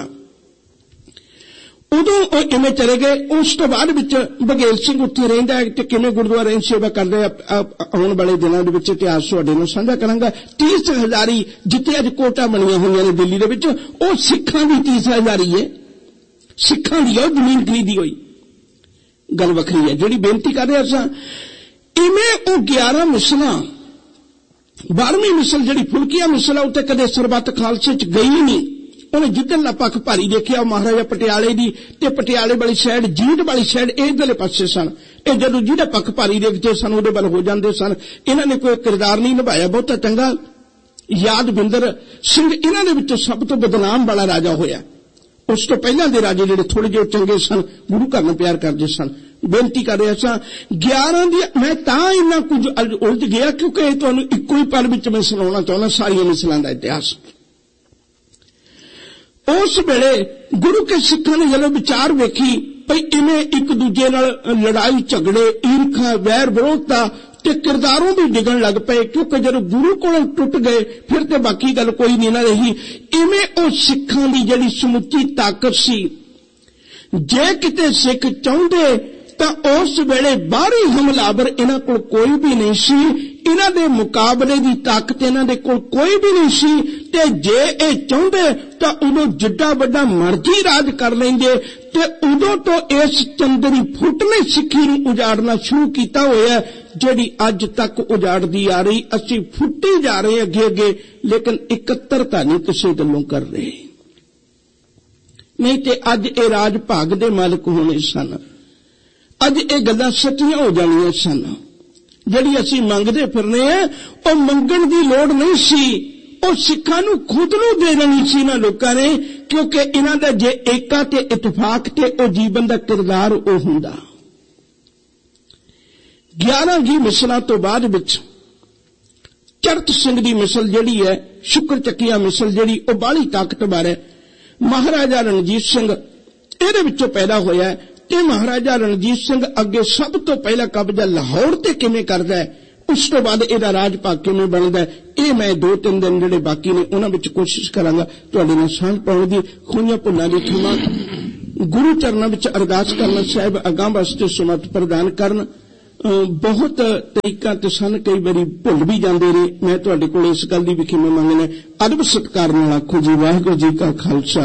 उदों इवें चले गए। उस तो बाद विच बघेल सिंह उत्थे रहिंदा है ते किवें गुरुद्वारे सेवा करदे आउण वाले दिनां दे विच इतिहास तुहाडे नाल साझा करांगा। तीस हजारी जिथे अज कोटा बणीਆਂ होईਆਂ ने दिल्ली दे विच, ओह सिखां दी तीस हजारी है, सिखां दी ओह जमीन खरीदी होई। गल वखरी है। जिहड़ी बेनती कर रहे असां इवें ओह ग्यारह मिसलां, बारहवीं मिसल जिहड़ी फुलकिया मिसल उत्ते कदे सरबत खालसे च गई नहीं। उन्हें जिधरला पक्ष भारी देखिया महाराजा पटियाले दी ते पटियाले वाली साइड जींद वाली साइड इधरले पासे सन। ये जदों जिहड़ा पक्ष भारी देखते सन उहदे वल हो जांदे सन। इन्हां ने कोई किरदार नहीं निभाया बहुता चंगा। यादविंदर सिंह इन्हां दे विचों सब तो बदनाम वाला राजा होया। उस तो पहलां दे राजे जिहड़े थोड़े जिहे चंगे सन, गुरु घर नूं प्यार करदे सन। बेनती कर रहा सा ग्यारह दी मैं तां इन्ना कुछ उलझ गया क्योंकि तुहानूं इक्को ही पल विच मैं सुणाउणा चाहुंदा सारियां मिसलां दा इतिहास। उस वेले गुरु के सिखां ने जदों विचार वेखी भई इवें एक दूजे नाल लड़ाई झगड़े ईरखा वैर विरोधता ਤੇ ਕਿਰਦਾਰੋਂ ਵੀ ਡਿੱਗਣ ਲੱਗ ਪਏ, ਕਿਉਂਕਿ ਜਦੋਂ ਗੁਰੂ ਕੋਲੋਂ ਟੁੱਟ ਗਏ ਫਿਰ ਤੇ ਬਾਕੀ ਗੱਲ ਕੋਈ ਨਹੀਂ ਨਾ ਰਹੀ। ਇਵੇਂ ਉਹ ਸਿੱਖਾਂ ਦੀ ਜਿਹੜੀ ਸਮੁੱਚੀ ਤਾਕਤ ਸੀ, ਜੇ ਕਿਤੇ ਸਿੱਖ ਚਾਹੁੰਦੇ ਤਾਂ ਉਸ ਵੇਲੇ ਬਾਹਰੀ ਹਮਲਾਵਰ ਇਹਨਾਂ ਕੋਲ ਕੋਈ ਵੀ ਨਹੀਂ ਸੀ, ਇਹਨਾਂ ਦੇ ਮੁਕਾਬਲੇ ਦੀ ਤਾਕਤ ਇਹਨਾਂ ਦੇ ਕੋਲ ਕੋਈ ਵੀ ਨਹੀਂ ਸੀ। ਤੇ ਜੇ ਇਹ ਚਾਹੁੰਦੇ ਤਾਂ ਉਦੋਂ ਜਿੱਡਾ ਵੱਡਾ ਮਰਜ਼ੀ ਰਾਜ ਕਰ ਲੈਂਦੇ। ਤੇ ਉਦੋਂ ਤੋਂ ਇਸ ਚੰਦਰੀ ਫੁੱਟ ਨੇ ਸਿੱਖੀ ਨੂੰ ਉਜਾੜਨਾ ਸ਼ੁਰੂ ਕੀਤਾ ਹੋਇਆ, ਜਿਹੜੀ ਅੱਜ ਤੱਕ ਉਜਾੜਦੀ ਆ ਰਹੀ। ਅਸੀਂ ਫੁੱਟੀ ਜਾ ਰਹੇ ਅੱਗੇ ਅੱਗੇ, ਲੇਕਿਨ ਇਕੱਤਰਤਾ ਨਹੀਂ ਕਿਸੇ ਗੱਲੋਂ ਕਰ ਰਹੇ। ਨਹੀਂ ਤੇ ਅੱਜ ਇਹ ਰਾਜ ਭਾਗ ਦੇ ਮਾਲਕ ਹੋਣੇ ਸਨ, ਅੱਜ ਇਹ ਗੱਲਾਂ ਸੱਚੀਆਂ ਹੋ ਜਾਣੀਆਂ ਸਨ। ਜਿਹੜੀ ਅਸੀਂ ਮੰਗਦੇ ਫਿਰਨੇ ਆ, ਉਹ ਮੰਗਣ ਦੀ ਲੋੜ ਨਹੀਂ ਸੀ, ਉਹ ਸਿੱਖਾਂ ਨੂੰ ਖੁਦ ਨੂੰ ਦੇ ਦੇਣੀ ਸੀ ਇਹਨਾਂ ਲੋਕਾਂ ਨੇ, ਕਿਉਂਕਿ ਇਹਨਾਂ ਦਾ ਜੇ ਏਕਾ ਤੇ ਇਤਫਾਕ ਤੇ ਉਹ ਜੀਵਨ ਦਾ ਕਿਰਦਾਰ ਉਹ ਹੁੰਦਾ। ਗਿਆਰਾਂ ਜੀ ਮਿਸਲਾਂ ਤੋਂ ਬਾਅਦ ਵਿੱਚ ਚਰਤ ਸਿੰਘ ਦੀ ਮਿਸਲ ਜਿਹੜੀ ਹੈ, ਸ਼ੁਕਰ ਚੱਕੀਆ ਮਿਸਲ ਜਿਹੜੀ, ਉਹ ਬਾਹਲੀ ਤਾਕਤਵਰ ਹੈ। ਮਹਾਰਾਜਾ ਰਣਜੀਤ ਸਿੰਘ ਇਹਦੇ ਵਿੱਚੋਂ ਪੈਦਾ ਹੋਇਆ ਤੇ ਮਹਾਰਾਜਾ ਰਣਜੀਤ ਸਿੰਘ ਅੱਗੇ ਸਭ ਤੋਂ ਪਹਿਲਾ ਕਬਜ਼ਾ ਲਾਹੌਰ ਤੇ ਕਿਵੇਂ ਕਰਦਾ ਹੈ, ਉਸ ਤੋਂ ਬਾਅਦ ਇਹਦਾ ਰਾਜ ਭਾਗ ਕਿਵੇਂ ਬਣਦਾ ਹੈ, ਇਹ ਮੈਂ ਦੋ ਤਿੰਨ ਦਿਨ ਜਿਹੜੇ ਬਾਕੀ ਨੇ ਉਹਨਾਂ ਵਿੱਚ ਕੋਸ਼ਿਸ਼ ਕਰਾਂਗਾ ਤੁਹਾਡੇ ਨਾਲ ਸਾਂਝ ਪਾਉਣ ਦੀ। ਖੋਈਆਂ ਭੁੱਲਾਂ ਦੀ ਖਿਮਾ ਗੁਰੂ ਚਰਨਾਂ ਵਿੱਚ ਅਰਦਾਸ ਕਰਨਾ, ਸਾਹਿਬ ਅਗਾਂਹ ਵਾਸਤੇ ਸਮਰਥ ਪ੍ਰਦਾਨ ਕਰਨ। ਬਹੁਤ ਤਰੀਕਾਂ ਤੇ ਸਨ, ਕਈ ਵਾਰੀ ਭੁੱਲ ਵੀ ਜਾਂਦੇ ਨੇ। ਮੈਂ ਤੁਹਾਡੇ ਕੋਲ ਇਸ ਗੱਲ ਦੀ ਵੀ ਖਿਮਾ ਮੰਗਣਾ, ਅਦਬ ਸਤਿਕਾਰ ਨਾਲ ਆਖੋ ਜੀ ਵਾਹਿਗੁਰੂ ਜੀ ਕਾ ਖਾਲਸਾ